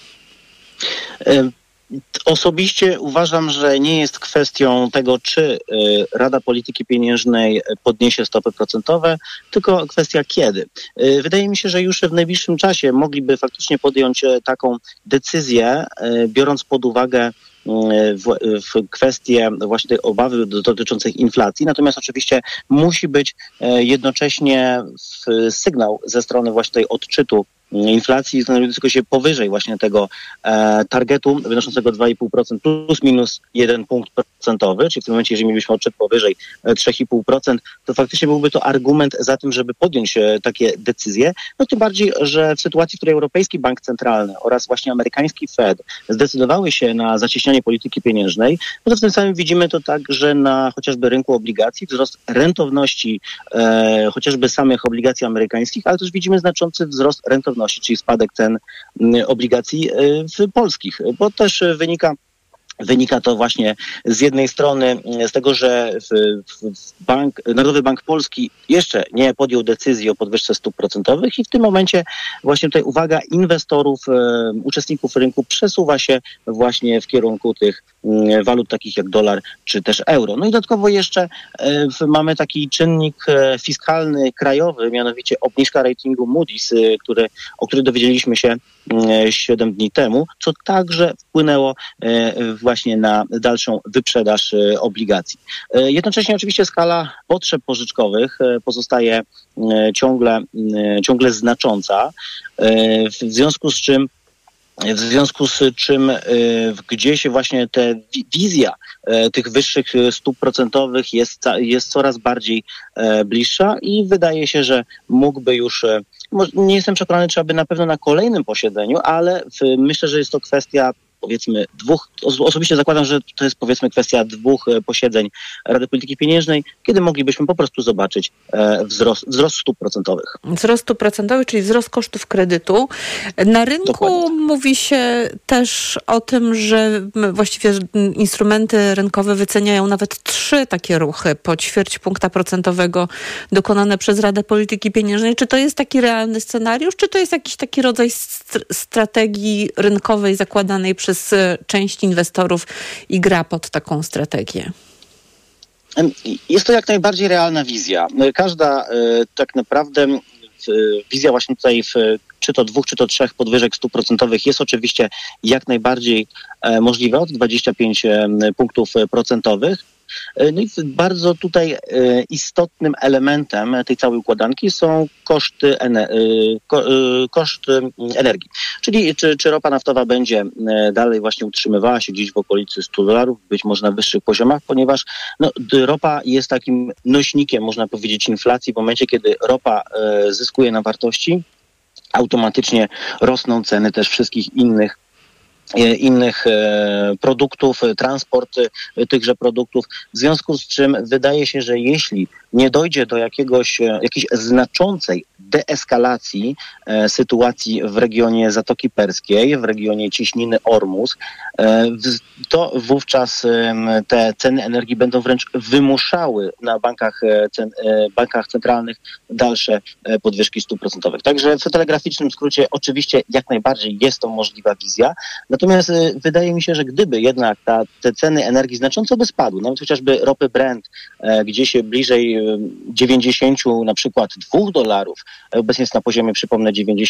Osobiście uważam, że nie jest kwestią tego, czy Rada Polityki Pieniężnej podniesie stopy procentowe, tylko kwestia kiedy. Wydaje mi się, że już w najbliższym czasie mogliby faktycznie podjąć taką decyzję, biorąc pod uwagę w kwestie właśnie tej obawy dotyczących inflacji. Natomiast oczywiście musi być jednocześnie sygnał ze strony właśnie tej odczytu inflacji znajdującego się powyżej właśnie tego targetu wynoszącego 2,5% plus minus 1 punkt procentowy, czyli w tym momencie, jeżeli mielibyśmy odczyt powyżej 3,5%, to faktycznie byłby to argument za tym, żeby podjąć takie decyzje. No tym bardziej, że w sytuacji, w której Europejski Bank Centralny oraz właśnie amerykański Fed zdecydowały się na zacieśnianie polityki pieniężnej, no to w tym samym widzimy to także na chociażby rynku obligacji, wzrost rentowności chociażby samych obligacji amerykańskich, ale też widzimy znaczący wzrost rentowności, czyli spadek cen obligacji polskich, bo też wynika to właśnie z jednej strony z tego, że Narodowy Bank Polski jeszcze nie podjął decyzji o podwyżce stóp procentowych i w tym momencie właśnie tutaj uwaga inwestorów, uczestników rynku przesuwa się właśnie w kierunku tych walut takich jak dolar czy też euro. No i dodatkowo jeszcze mamy taki czynnik fiskalny krajowy, mianowicie obniżka ratingu Moody's, o której dowiedzieliśmy się 7 dni temu, co także wpłynęło właśnie na dalszą wyprzedaż obligacji. Jednocześnie oczywiście skala potrzeb pożyczkowych pozostaje ciągle znacząca, w związku z czym gdzieś właśnie ta wizja tych wyższych stóp procentowych jest coraz bardziej bliższa i wydaje się, że mógłby już, nie jestem przekonany, czy aby na pewno na kolejnym posiedzeniu, ale myślę, że jest to kwestia powiedzmy osobiście zakładam, że to jest powiedzmy kwestia 2 posiedzeń Rady Polityki Pieniężnej, kiedy moglibyśmy po prostu zobaczyć wzrost stóp procentowych. Wzrost stóp procentowych, czyli wzrost kosztów kredytu. Na rynku Dokładnie. mówi się też o tym, że właściwie instrumenty rynkowe wyceniają nawet 3 takie ruchy po ćwierć punkta procentowego dokonane przez Radę Polityki Pieniężnej. Czy to jest taki realny scenariusz, czy to jest jakiś taki rodzaj strategii rynkowej zakładanej przez część inwestorów i gra pod taką strategię? Jest to jak najbardziej realna wizja. Każda tak naprawdę wizja właśnie tutaj czy to 2, czy to 3 podwyżek stóp procentowych jest oczywiście jak najbardziej możliwa od 25 punktów procentowych. No i bardzo tutaj istotnym elementem tej całej układanki są koszty energii. Czyli czy ropa naftowa będzie dalej właśnie utrzymywała się gdzieś w okolicy $100, być może na wyższych poziomach, ponieważ ropa jest takim nośnikiem, można powiedzieć, inflacji. W momencie, kiedy ropa zyskuje na wartości, automatycznie rosną ceny też wszystkich innych produktów, transport tychże produktów, w związku z czym wydaje się, że jeśli nie dojdzie do jakiejś znaczącej deeskalacji sytuacji w regionie Zatoki Perskiej, w regionie Cieśniny Ormus, to wówczas te ceny energii będą wręcz wymuszały na bankach centralnych dalsze podwyżki stóp procentowych. Także w telegraficznym skrócie oczywiście jak najbardziej jest to możliwa wizja, natomiast wydaje mi się, że gdyby jednak te ceny energii znacząco by spadły, nawet chociażby ropy Brent gdzieś bliżej 90 na przykład $2, obecnie jest na poziomie, przypomnę,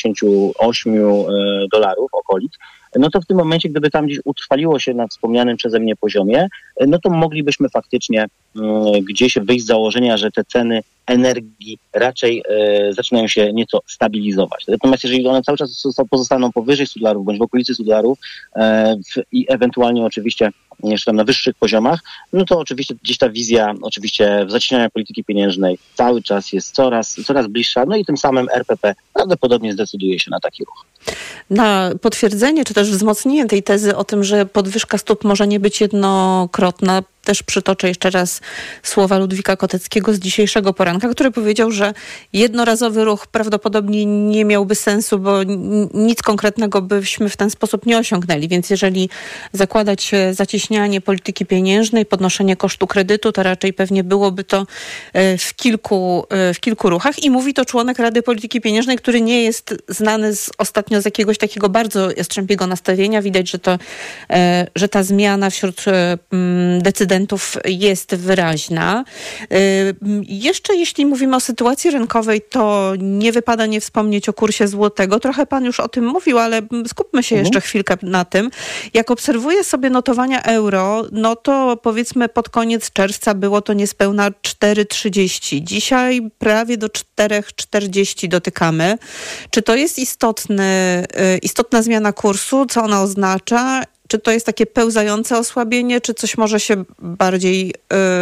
$98 okolic, no to w tym momencie, gdyby tam gdzieś utrwaliło się na wspomnianym przeze mnie poziomie, no to moglibyśmy faktycznie gdzieś wyjść z założenia, że te ceny energii raczej zaczynają się nieco stabilizować. Natomiast jeżeli one cały czas pozostaną powyżej $100 bądź w okolicy $100 i ewentualnie oczywiście jeszcze tam na wyższych poziomach, no to oczywiście gdzieś ta wizja oczywiście zacieśniania polityki pieniężnej cały czas jest coraz bliższa, no i tym samym RPP prawdopodobnie zdecyduje się na taki ruch. Na potwierdzenie, czy też wzmocnienie tej tezy o tym, że podwyżka stóp może nie być jednokrotna, też przytoczę jeszcze raz słowa Ludwika Koteckiego z dzisiejszego poranka, który powiedział, że jednorazowy ruch prawdopodobnie nie miałby sensu, bo nic konkretnego byśmy w ten sposób nie osiągnęli. Więc jeżeli zakładać zacieśnianie polityki pieniężnej, podnoszenie kosztu kredytu, to raczej pewnie byłoby to w kilku ruchach. I mówi to członek Rady Polityki Pieniężnej, który nie jest znany ostatnio z jakiegoś takiego bardzo jastrzębiego nastawienia. Widać, że ta zmiana wśród decydentów jest wyraźna. Jeszcze jeśli mówimy o sytuacji rynkowej, to nie wypada nie wspomnieć o kursie złotego. Trochę pan już o tym mówił, ale skupmy się jeszcze chwilkę na tym. Jak obserwuję sobie notowania euro, no to powiedzmy pod koniec czerwca było to niespełna 4,30. Dzisiaj prawie do 4,40 dotykamy. Czy to jest istotna zmiana kursu? Co ona oznacza? Czy to jest takie pełzające osłabienie, czy coś może się bardziej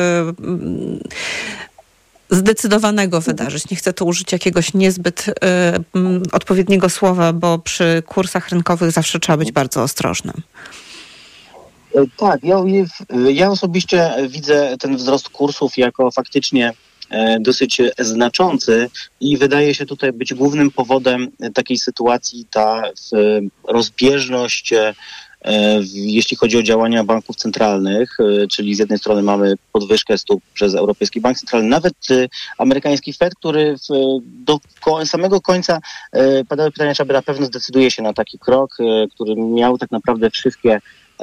zdecydowanego wydarzyć? Nie chcę tu użyć jakiegoś niezbyt odpowiedniego słowa, bo przy kursach rynkowych zawsze trzeba być bardzo ostrożnym. Tak, ja osobiście widzę ten wzrost kursów jako faktycznie dosyć znaczący i wydaje się tutaj być głównym powodem takiej sytuacji ta rozbieżność, jeśli chodzi o działania banków centralnych, czyli z jednej strony mamy podwyżkę stóp przez Europejski Bank Centralny, nawet amerykański Fed, który do samego końca padały pytania, czy na pewno zdecyduje się na taki krok, który miał tak naprawdę wszystkie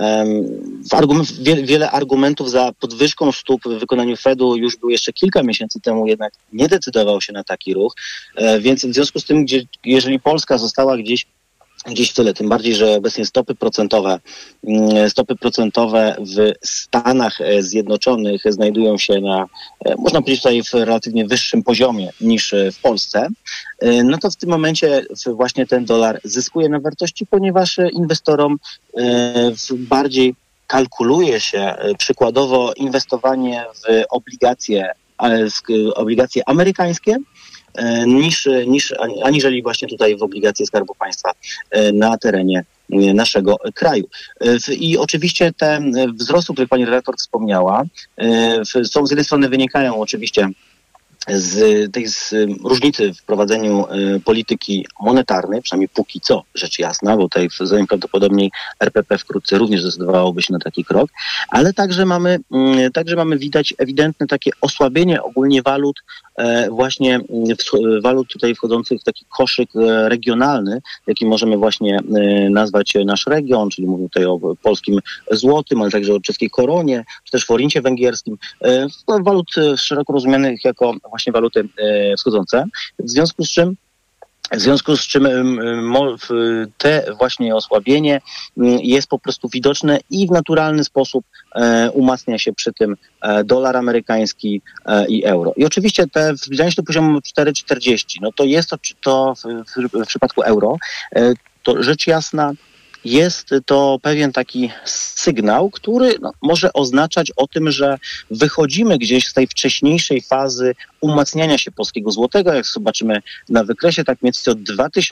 wiele argumentów za podwyżką stóp w wykonaniu Fedu już był jeszcze kilka miesięcy temu, jednak nie decydował się na taki ruch, więc w związku z tym, jeżeli Polska została gdzieś w tyle, tym bardziej, że obecnie stopy procentowe w Stanach Zjednoczonych znajdują się na, można powiedzieć, tutaj w relatywnie wyższym poziomie niż w Polsce, no to w tym momencie właśnie ten dolar zyskuje na wartości, ponieważ inwestorom bardziej kalkuluje się przykładowo inwestowanie w obligacje amerykańskie, aniżeli właśnie tutaj w obligacje Skarbu Państwa na terenie naszego kraju. I oczywiście te wzrosty, o których pani redaktor wspomniała, są z jednej strony wynikają oczywiście z różnicy w prowadzeniu polityki monetarnej, przynajmniej póki co, rzecz jasna, bo tutaj prawdopodobnie RPP wkrótce również zdecydowałoby się na taki krok, ale także mamy widać ewidentne takie osłabienie ogólnie walut, właśnie walut tutaj wchodzących w taki koszyk regionalny, jaki możemy właśnie nazwać nasz region, czyli mówię tutaj o polskim złotym, ale także o czeskiej koronie, czy też forincie węgierskim, walut szeroko rozumianych jako właśnie waluty wschodzące, w związku z czym te właśnie osłabienie jest po prostu widoczne i w naturalny sposób umacnia się przy tym dolar amerykański i euro. I oczywiście te zbliżanie się do poziomu 4,40, no to jest to w przypadku euro, to rzecz jasna, jest to pewien taki sygnał, który może oznaczać o tym, że wychodzimy gdzieś z tej wcześniejszej fazy umacniania się polskiego złotego. Jak zobaczymy na wykresie, tak mniej więcej od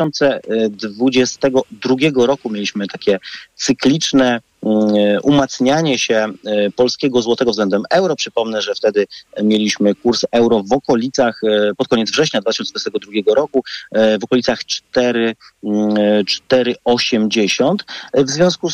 2022 roku mieliśmy takie cykliczne umacnianie się polskiego złotego względem euro. Przypomnę, że wtedy mieliśmy kurs euro w okolicach, pod koniec września 2022 roku, w okolicach 4,80. W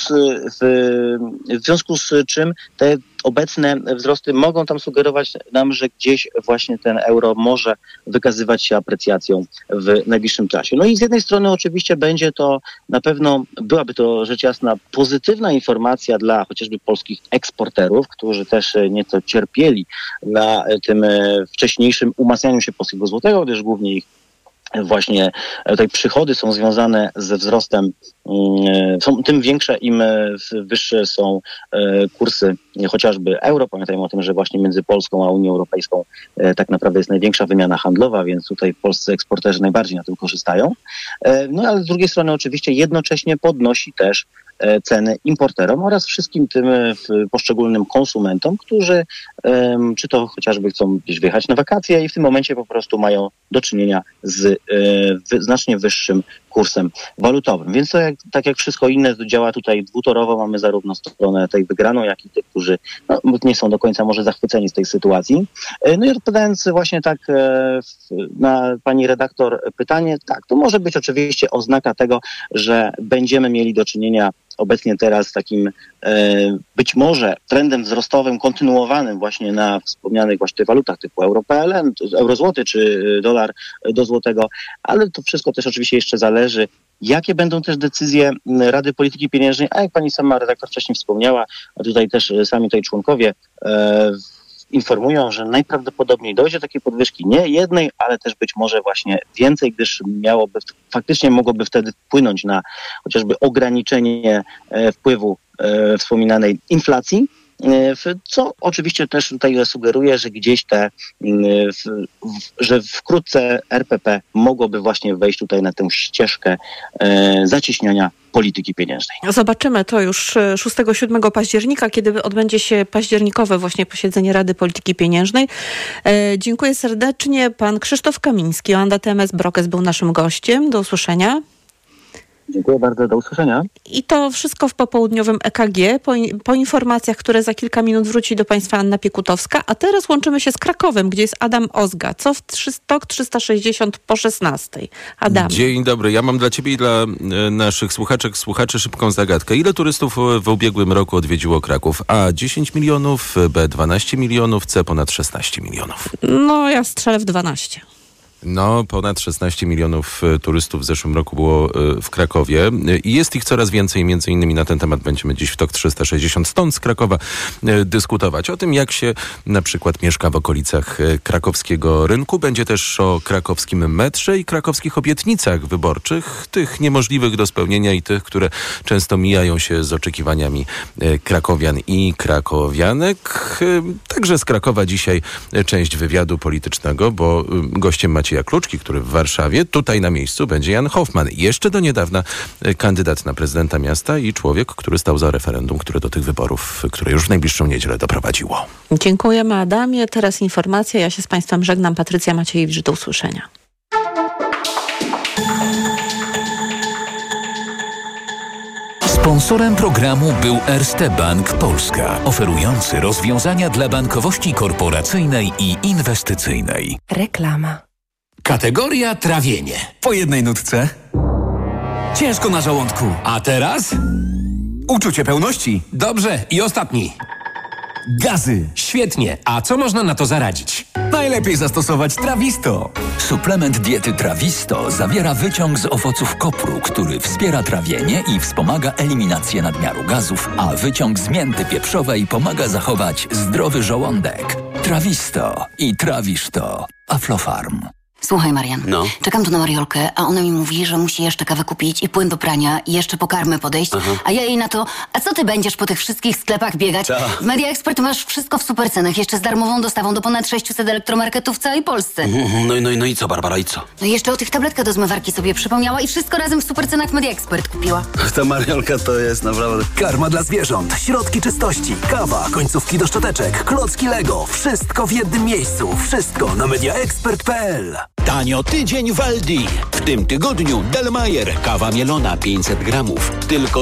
związku z czym te obecne wzrosty mogą tam sugerować nam, że gdzieś właśnie ten euro może wykazywać się aprecjacją w najbliższym czasie. No i z jednej strony oczywiście będzie to na pewno, byłaby to rzecz jasna pozytywna informacja dla chociażby polskich eksporterów, którzy też nieco cierpieli na tym wcześniejszym umacnianiu się polskiego złotego, gdyż głównie ich właśnie tutaj przychody są związane ze wzrostem, tym większe, im wyższe są kursy chociażby euro. Pamiętajmy o tym, że właśnie między Polską a Unią Europejską tak naprawdę jest największa wymiana handlowa, więc tutaj polscy eksporterzy najbardziej na tym korzystają. No ale z drugiej strony oczywiście jednocześnie podnosi też ceny importerom oraz wszystkim tym poszczególnym konsumentom, którzy czy to chociażby chcą gdzieś wyjechać na wakacje i w tym momencie po prostu mają do czynienia z znacznie wyższym kursem walutowym. Więc to tak jak wszystko inne działa tutaj dwutorowo. Mamy zarówno stronę tej wygraną, jak i tych, którzy nie są do końca może zachwyceni z tej sytuacji. No i odpowiadając właśnie tak na pani redaktor pytanie, tak, to może być oczywiście oznaka tego, że będziemy mieli do czynienia obecnie teraz takim być może trendem wzrostowym kontynuowanym właśnie na wspomnianych właśnie walutach typu euro-PLN, euro-złoty czy dolar do złotego, ale to wszystko też oczywiście jeszcze zależy, jakie będą też decyzje Rady Polityki Pieniężnej, a jak pani sama redaktor wcześniej wspomniała, a tutaj też sami tutaj członkowie informują, że najprawdopodobniej dojdzie do takiej podwyżki nie jednej, ale też być może właśnie więcej, gdyż faktycznie mogłoby wtedy wpłynąć na chociażby ograniczenie wpływu wspominanej inflacji, co oczywiście też tutaj sugeruje, że gdzieś że wkrótce RPP mogłoby właśnie wejść tutaj na tę ścieżkę zacieśniania polityki pieniężnej. Zobaczymy to już 6-7 października, kiedy odbędzie się październikowe właśnie posiedzenie Rady Polityki Pieniężnej. Dziękuję serdecznie. Pan Krzysztof Kamiński, Oanda TMS Brokes był naszym gościem. Do usłyszenia. Dziękuję bardzo, do usłyszenia. I to wszystko w popołudniowym EKG. Po informacjach, które za kilka minut wróci do Państwa Anna Piekutowska. A teraz łączymy się z Krakowem, gdzie jest Adam Ozga. Co w TOK 360 po 16. Adam. Dzień dobry. Ja mam dla Ciebie i dla naszych słuchaczy szybką zagadkę. Ile turystów w ubiegłym roku odwiedziło Kraków? A 10 milionów, B 12 milionów, C ponad 16 milionów. No, ja strzelę w 12. No, ponad 16 milionów turystów w zeszłym roku było w Krakowie i jest ich coraz więcej. Między innymi na ten temat będziemy dziś w TOK 360 stąd z Krakowa dyskutować. O tym, jak się na przykład mieszka w okolicach krakowskiego rynku. Będzie też o krakowskim metrze i krakowskich obietnicach wyborczych, tych niemożliwych do spełnienia i tych, które często mijają się z oczekiwaniami krakowian i krakowianek. Także z Krakowa dzisiaj część wywiadu politycznego, bo gościem Macieja Kluczki, który w Warszawie, tutaj na miejscu będzie Jan Hoffman. Jeszcze do niedawna kandydat na prezydenta miasta i człowiek, który stał za referendum, które do tych wyborów, które już w najbliższą niedzielę doprowadziło. Dziękujemy, Adamie. Teraz informacja. Ja się z Państwem żegnam. Patrycja Maciejewicz. Do usłyszenia. Sponsorem programu był Erste Bank Polska, oferujący rozwiązania dla bankowości korporacyjnej i inwestycyjnej. Reklama. Kategoria trawienie. Po jednej nutce. Ciężko na żołądku. A teraz? Uczucie pełności. Dobrze, i ostatni. Gazy. Świetnie. A co można na to zaradzić? Najlepiej zastosować Trawisto. Suplement diety Trawisto zawiera wyciąg z owoców kopru, który wspiera trawienie i wspomaga eliminację nadmiaru gazów, a wyciąg z mięty pieprzowej pomaga zachować zdrowy żołądek. Trawisto i trawisz to. Aflofarm. Słuchaj, Marian, czekam tu na Mariolkę, a ona mi mówi, że musi jeszcze kawę kupić i płyn do prania i jeszcze po karmę podejść, a ja jej na to, a co ty będziesz po tych wszystkich sklepach biegać? W Media Expert masz wszystko w super cenach, jeszcze z darmową dostawą do ponad 600 elektromarketów w całej Polsce. No i co, Barbara, i co? No i jeszcze o tych tabletkach do zmywarki sobie przypomniała i wszystko razem w super cenach w Media Expert kupiła. Ta Mariolka to jest naprawdę... Karma dla zwierząt, środki czystości, kawa, końcówki do szczoteczek, klocki Lego. Wszystko w jednym miejscu. Wszystko na mediaexpert.pl. Tanio tydzień w Aldi. W tym tygodniu Delmayer, kawa mielona 500 gramów. Tylko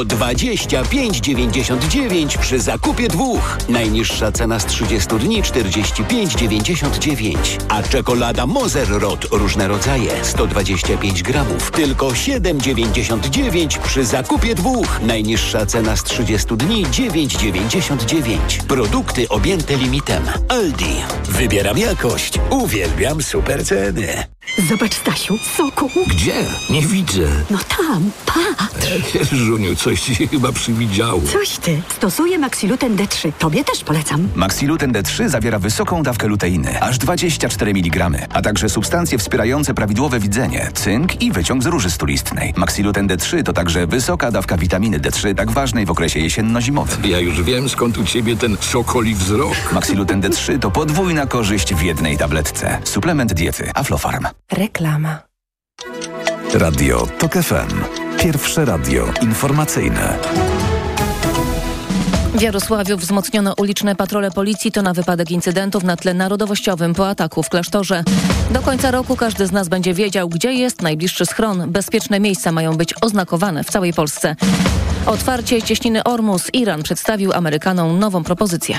25,99 przy zakupie 2. Najniższa cena z 30 dni 45,99. A czekolada Moser Rot różne rodzaje 125 gramów. Tylko 7,99 przy zakupie 2. Najniższa cena z 30 dni 9,99. Produkty objęte limitem. Aldi. Wybieram jakość. Uwielbiam super ceny. Zobacz, Stasiu, soku. Gdzie? Nie widzę. No tam, patrz. Żuniu, coś ci się chyba przywidziało. Coś ty. Stosuję Maxiluten D3. Tobie też polecam. Maxiluten D3 zawiera wysoką dawkę luteiny, aż 24 mg, a także substancje wspierające prawidłowe widzenie, cynk i wyciąg z róży stulistnej. Maxiluten D3 to także wysoka dawka witaminy D3, tak ważnej w okresie jesienno-zimowym. Ja już wiem, skąd u ciebie ten sokoli wzrok. Maxiluten D3 to podwójna korzyść w jednej tabletce. Suplement diety Aflofarm. Reklama. Radio TOK FM. Pierwsze radio informacyjne. W Jarosławiu wzmocniono uliczne patrole policji to na wypadek incydentów na tle narodowościowym po ataku w klasztorze. Do końca roku każdy z nas będzie wiedział, gdzie jest najbliższy schron. Bezpieczne miejsca mają być oznakowane w całej Polsce. Otwarcie cieśniny Ormus. Iran przedstawił Amerykanom nową propozycję.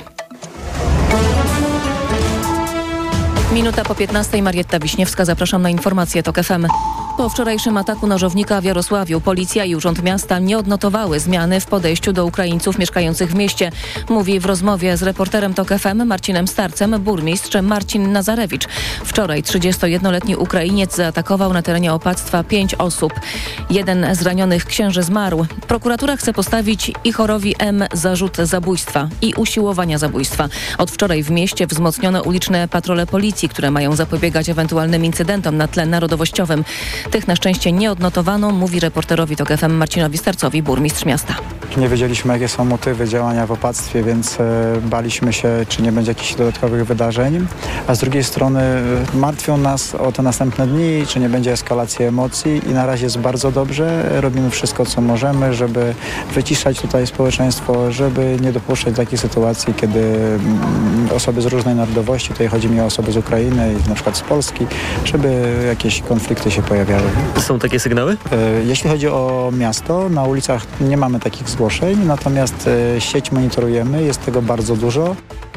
Minuta po 15. Marietta Wiśniewska. Zapraszam na informacje TOK FM. Po wczorajszym ataku nożownika w Jarosławiu policja i Urząd Miasta nie odnotowały zmiany w podejściu do Ukraińców mieszkających w mieście. Mówi w rozmowie z reporterem TOK FM Marcinem Starcem burmistrz Marcin Nazarewicz. Wczoraj 31-letni Ukrainiec zaatakował na terenie opactwa 5 osób. Jeden z ranionych księży zmarł. Prokuratura chce postawić Ichorowi M. zarzut zabójstwa i usiłowania zabójstwa. Od wczoraj w mieście wzmocniono uliczne patrole policji, które mają zapobiegać ewentualnym incydentom na tle narodowościowym. Tych na szczęście nie odnotowano, mówi reporterowi TOK FM Marcinowi Starcowi burmistrz miasta. Nie wiedzieliśmy, jakie są motywy działania w opactwie, więc baliśmy się, czy nie będzie jakichś dodatkowych wydarzeń. A z drugiej strony martwią nas o te następne dni, czy nie będzie eskalacji emocji i na razie jest bardzo dobrze. Robimy wszystko, co możemy, żeby wyciszać tutaj społeczeństwo, żeby nie dopuszczać takich sytuacji, kiedy osoby z różnej narodowości, tutaj chodzi mi o osoby z Ukrainy i na przykład z Polski, żeby jakieś konflikty się pojawiały. Są takie sygnały? Jeśli chodzi o miasto, na ulicach nie mamy takich zgłoszeń, natomiast sieć monitorujemy, jest tego bardzo dużo.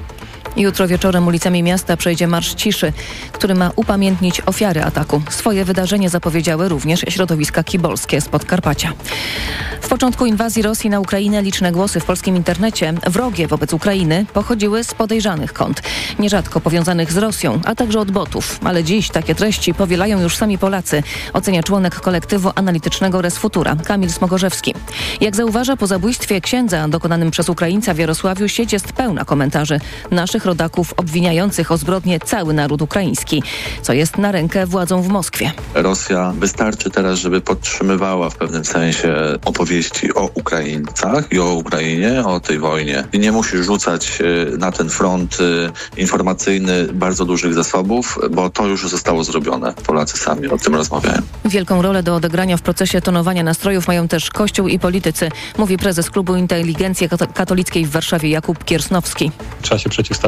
Jutro wieczorem ulicami miasta przejdzie Marsz Ciszy, który ma upamiętnić ofiary ataku. Swoje wydarzenie zapowiedziały również środowiska kibolskie z Podkarpacia. W początku inwazji Rosji na Ukrainę liczne głosy w polskim internecie wrogie wobec Ukrainy pochodziły z podejrzanych kont, nierzadko powiązanych z Rosją, a także od botów. Ale dziś takie treści powielają już sami Polacy, ocenia członek kolektywu analitycznego Res Futura, Kamil Smogorzewski. Jak zauważa, po zabójstwie księdza dokonanym przez Ukraińca w Jarosławiu sieć jest pełna komentarzy naszych rodaków obwiniających o zbrodnię cały naród ukraiński, co jest na rękę władzom w Moskwie. Rosja wystarczy teraz, żeby podtrzymywała w pewnym sensie opowieści o Ukraińcach i o Ukrainie, o tej wojnie. I nie musi rzucać na ten front informacyjny bardzo dużych zasobów, bo to już zostało zrobione. Polacy sami o tym rozmawiają. Wielką rolę do odegrania w procesie tonowania nastrojów mają też Kościół i politycy, mówi prezes Klubu Inteligencji Katolickiej w Warszawie Jakub Kiersnowski. Trzeba się przeciwstawić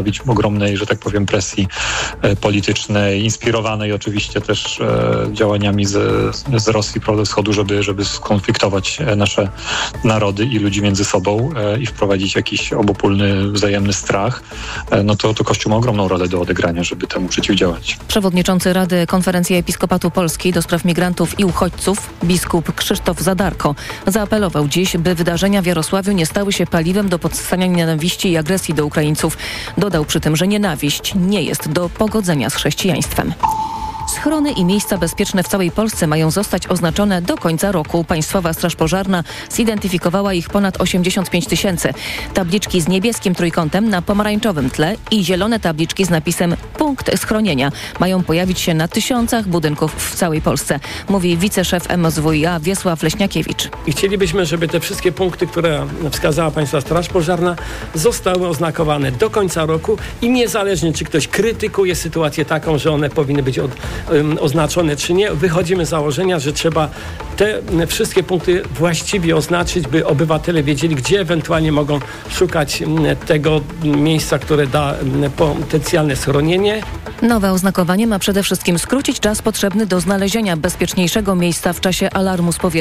wystawić ogromnej, że tak powiem, presji politycznej, inspirowanej oczywiście też działaniami z Rosji Wschodu, żeby skonfliktować nasze narody i ludzi między sobą i wprowadzić jakiś obopólny, wzajemny strach, no to Kościół ma ogromną rolę do odegrania, żeby temu przeciwdziałać. Przewodniczący Rady Konferencji Episkopatu Polski do spraw migrantów i uchodźców, biskup Krzysztof Zadarko, zaapelował dziś, by wydarzenia w Jarosławiu nie stały się paliwem do podsycania nienawiści i agresji do Ukraińców. Dodał przy tym, że nienawiść nie jest do pogodzenia z chrześcijaństwem. Schrony i miejsca bezpieczne w całej Polsce mają zostać oznaczone do końca roku. Państwowa Straż Pożarna zidentyfikowała ich ponad 85 000. Tabliczki z niebieskim trójkątem na pomarańczowym tle i zielone tabliczki z napisem punkt schronienia mają pojawić się na tysiącach budynków w całej Polsce, mówi wiceszef MSWiA Wiesław Leśniakiewicz. I chcielibyśmy, żeby te wszystkie punkty, które wskazała Państwa Straż Pożarna, zostały oznakowane do końca roku i niezależnie, czy ktoś krytykuje sytuację taką, że one powinny być oznaczone czy nie, wychodzimy z założenia, że trzeba te wszystkie punkty właściwie oznaczyć, by obywatele wiedzieli, gdzie ewentualnie mogą szukać tego miejsca, które da potencjalne schronienie. Nowe oznakowanie ma przede wszystkim skrócić czas potrzebny do znalezienia bezpieczniejszego miejsca w czasie alarmu z powietrza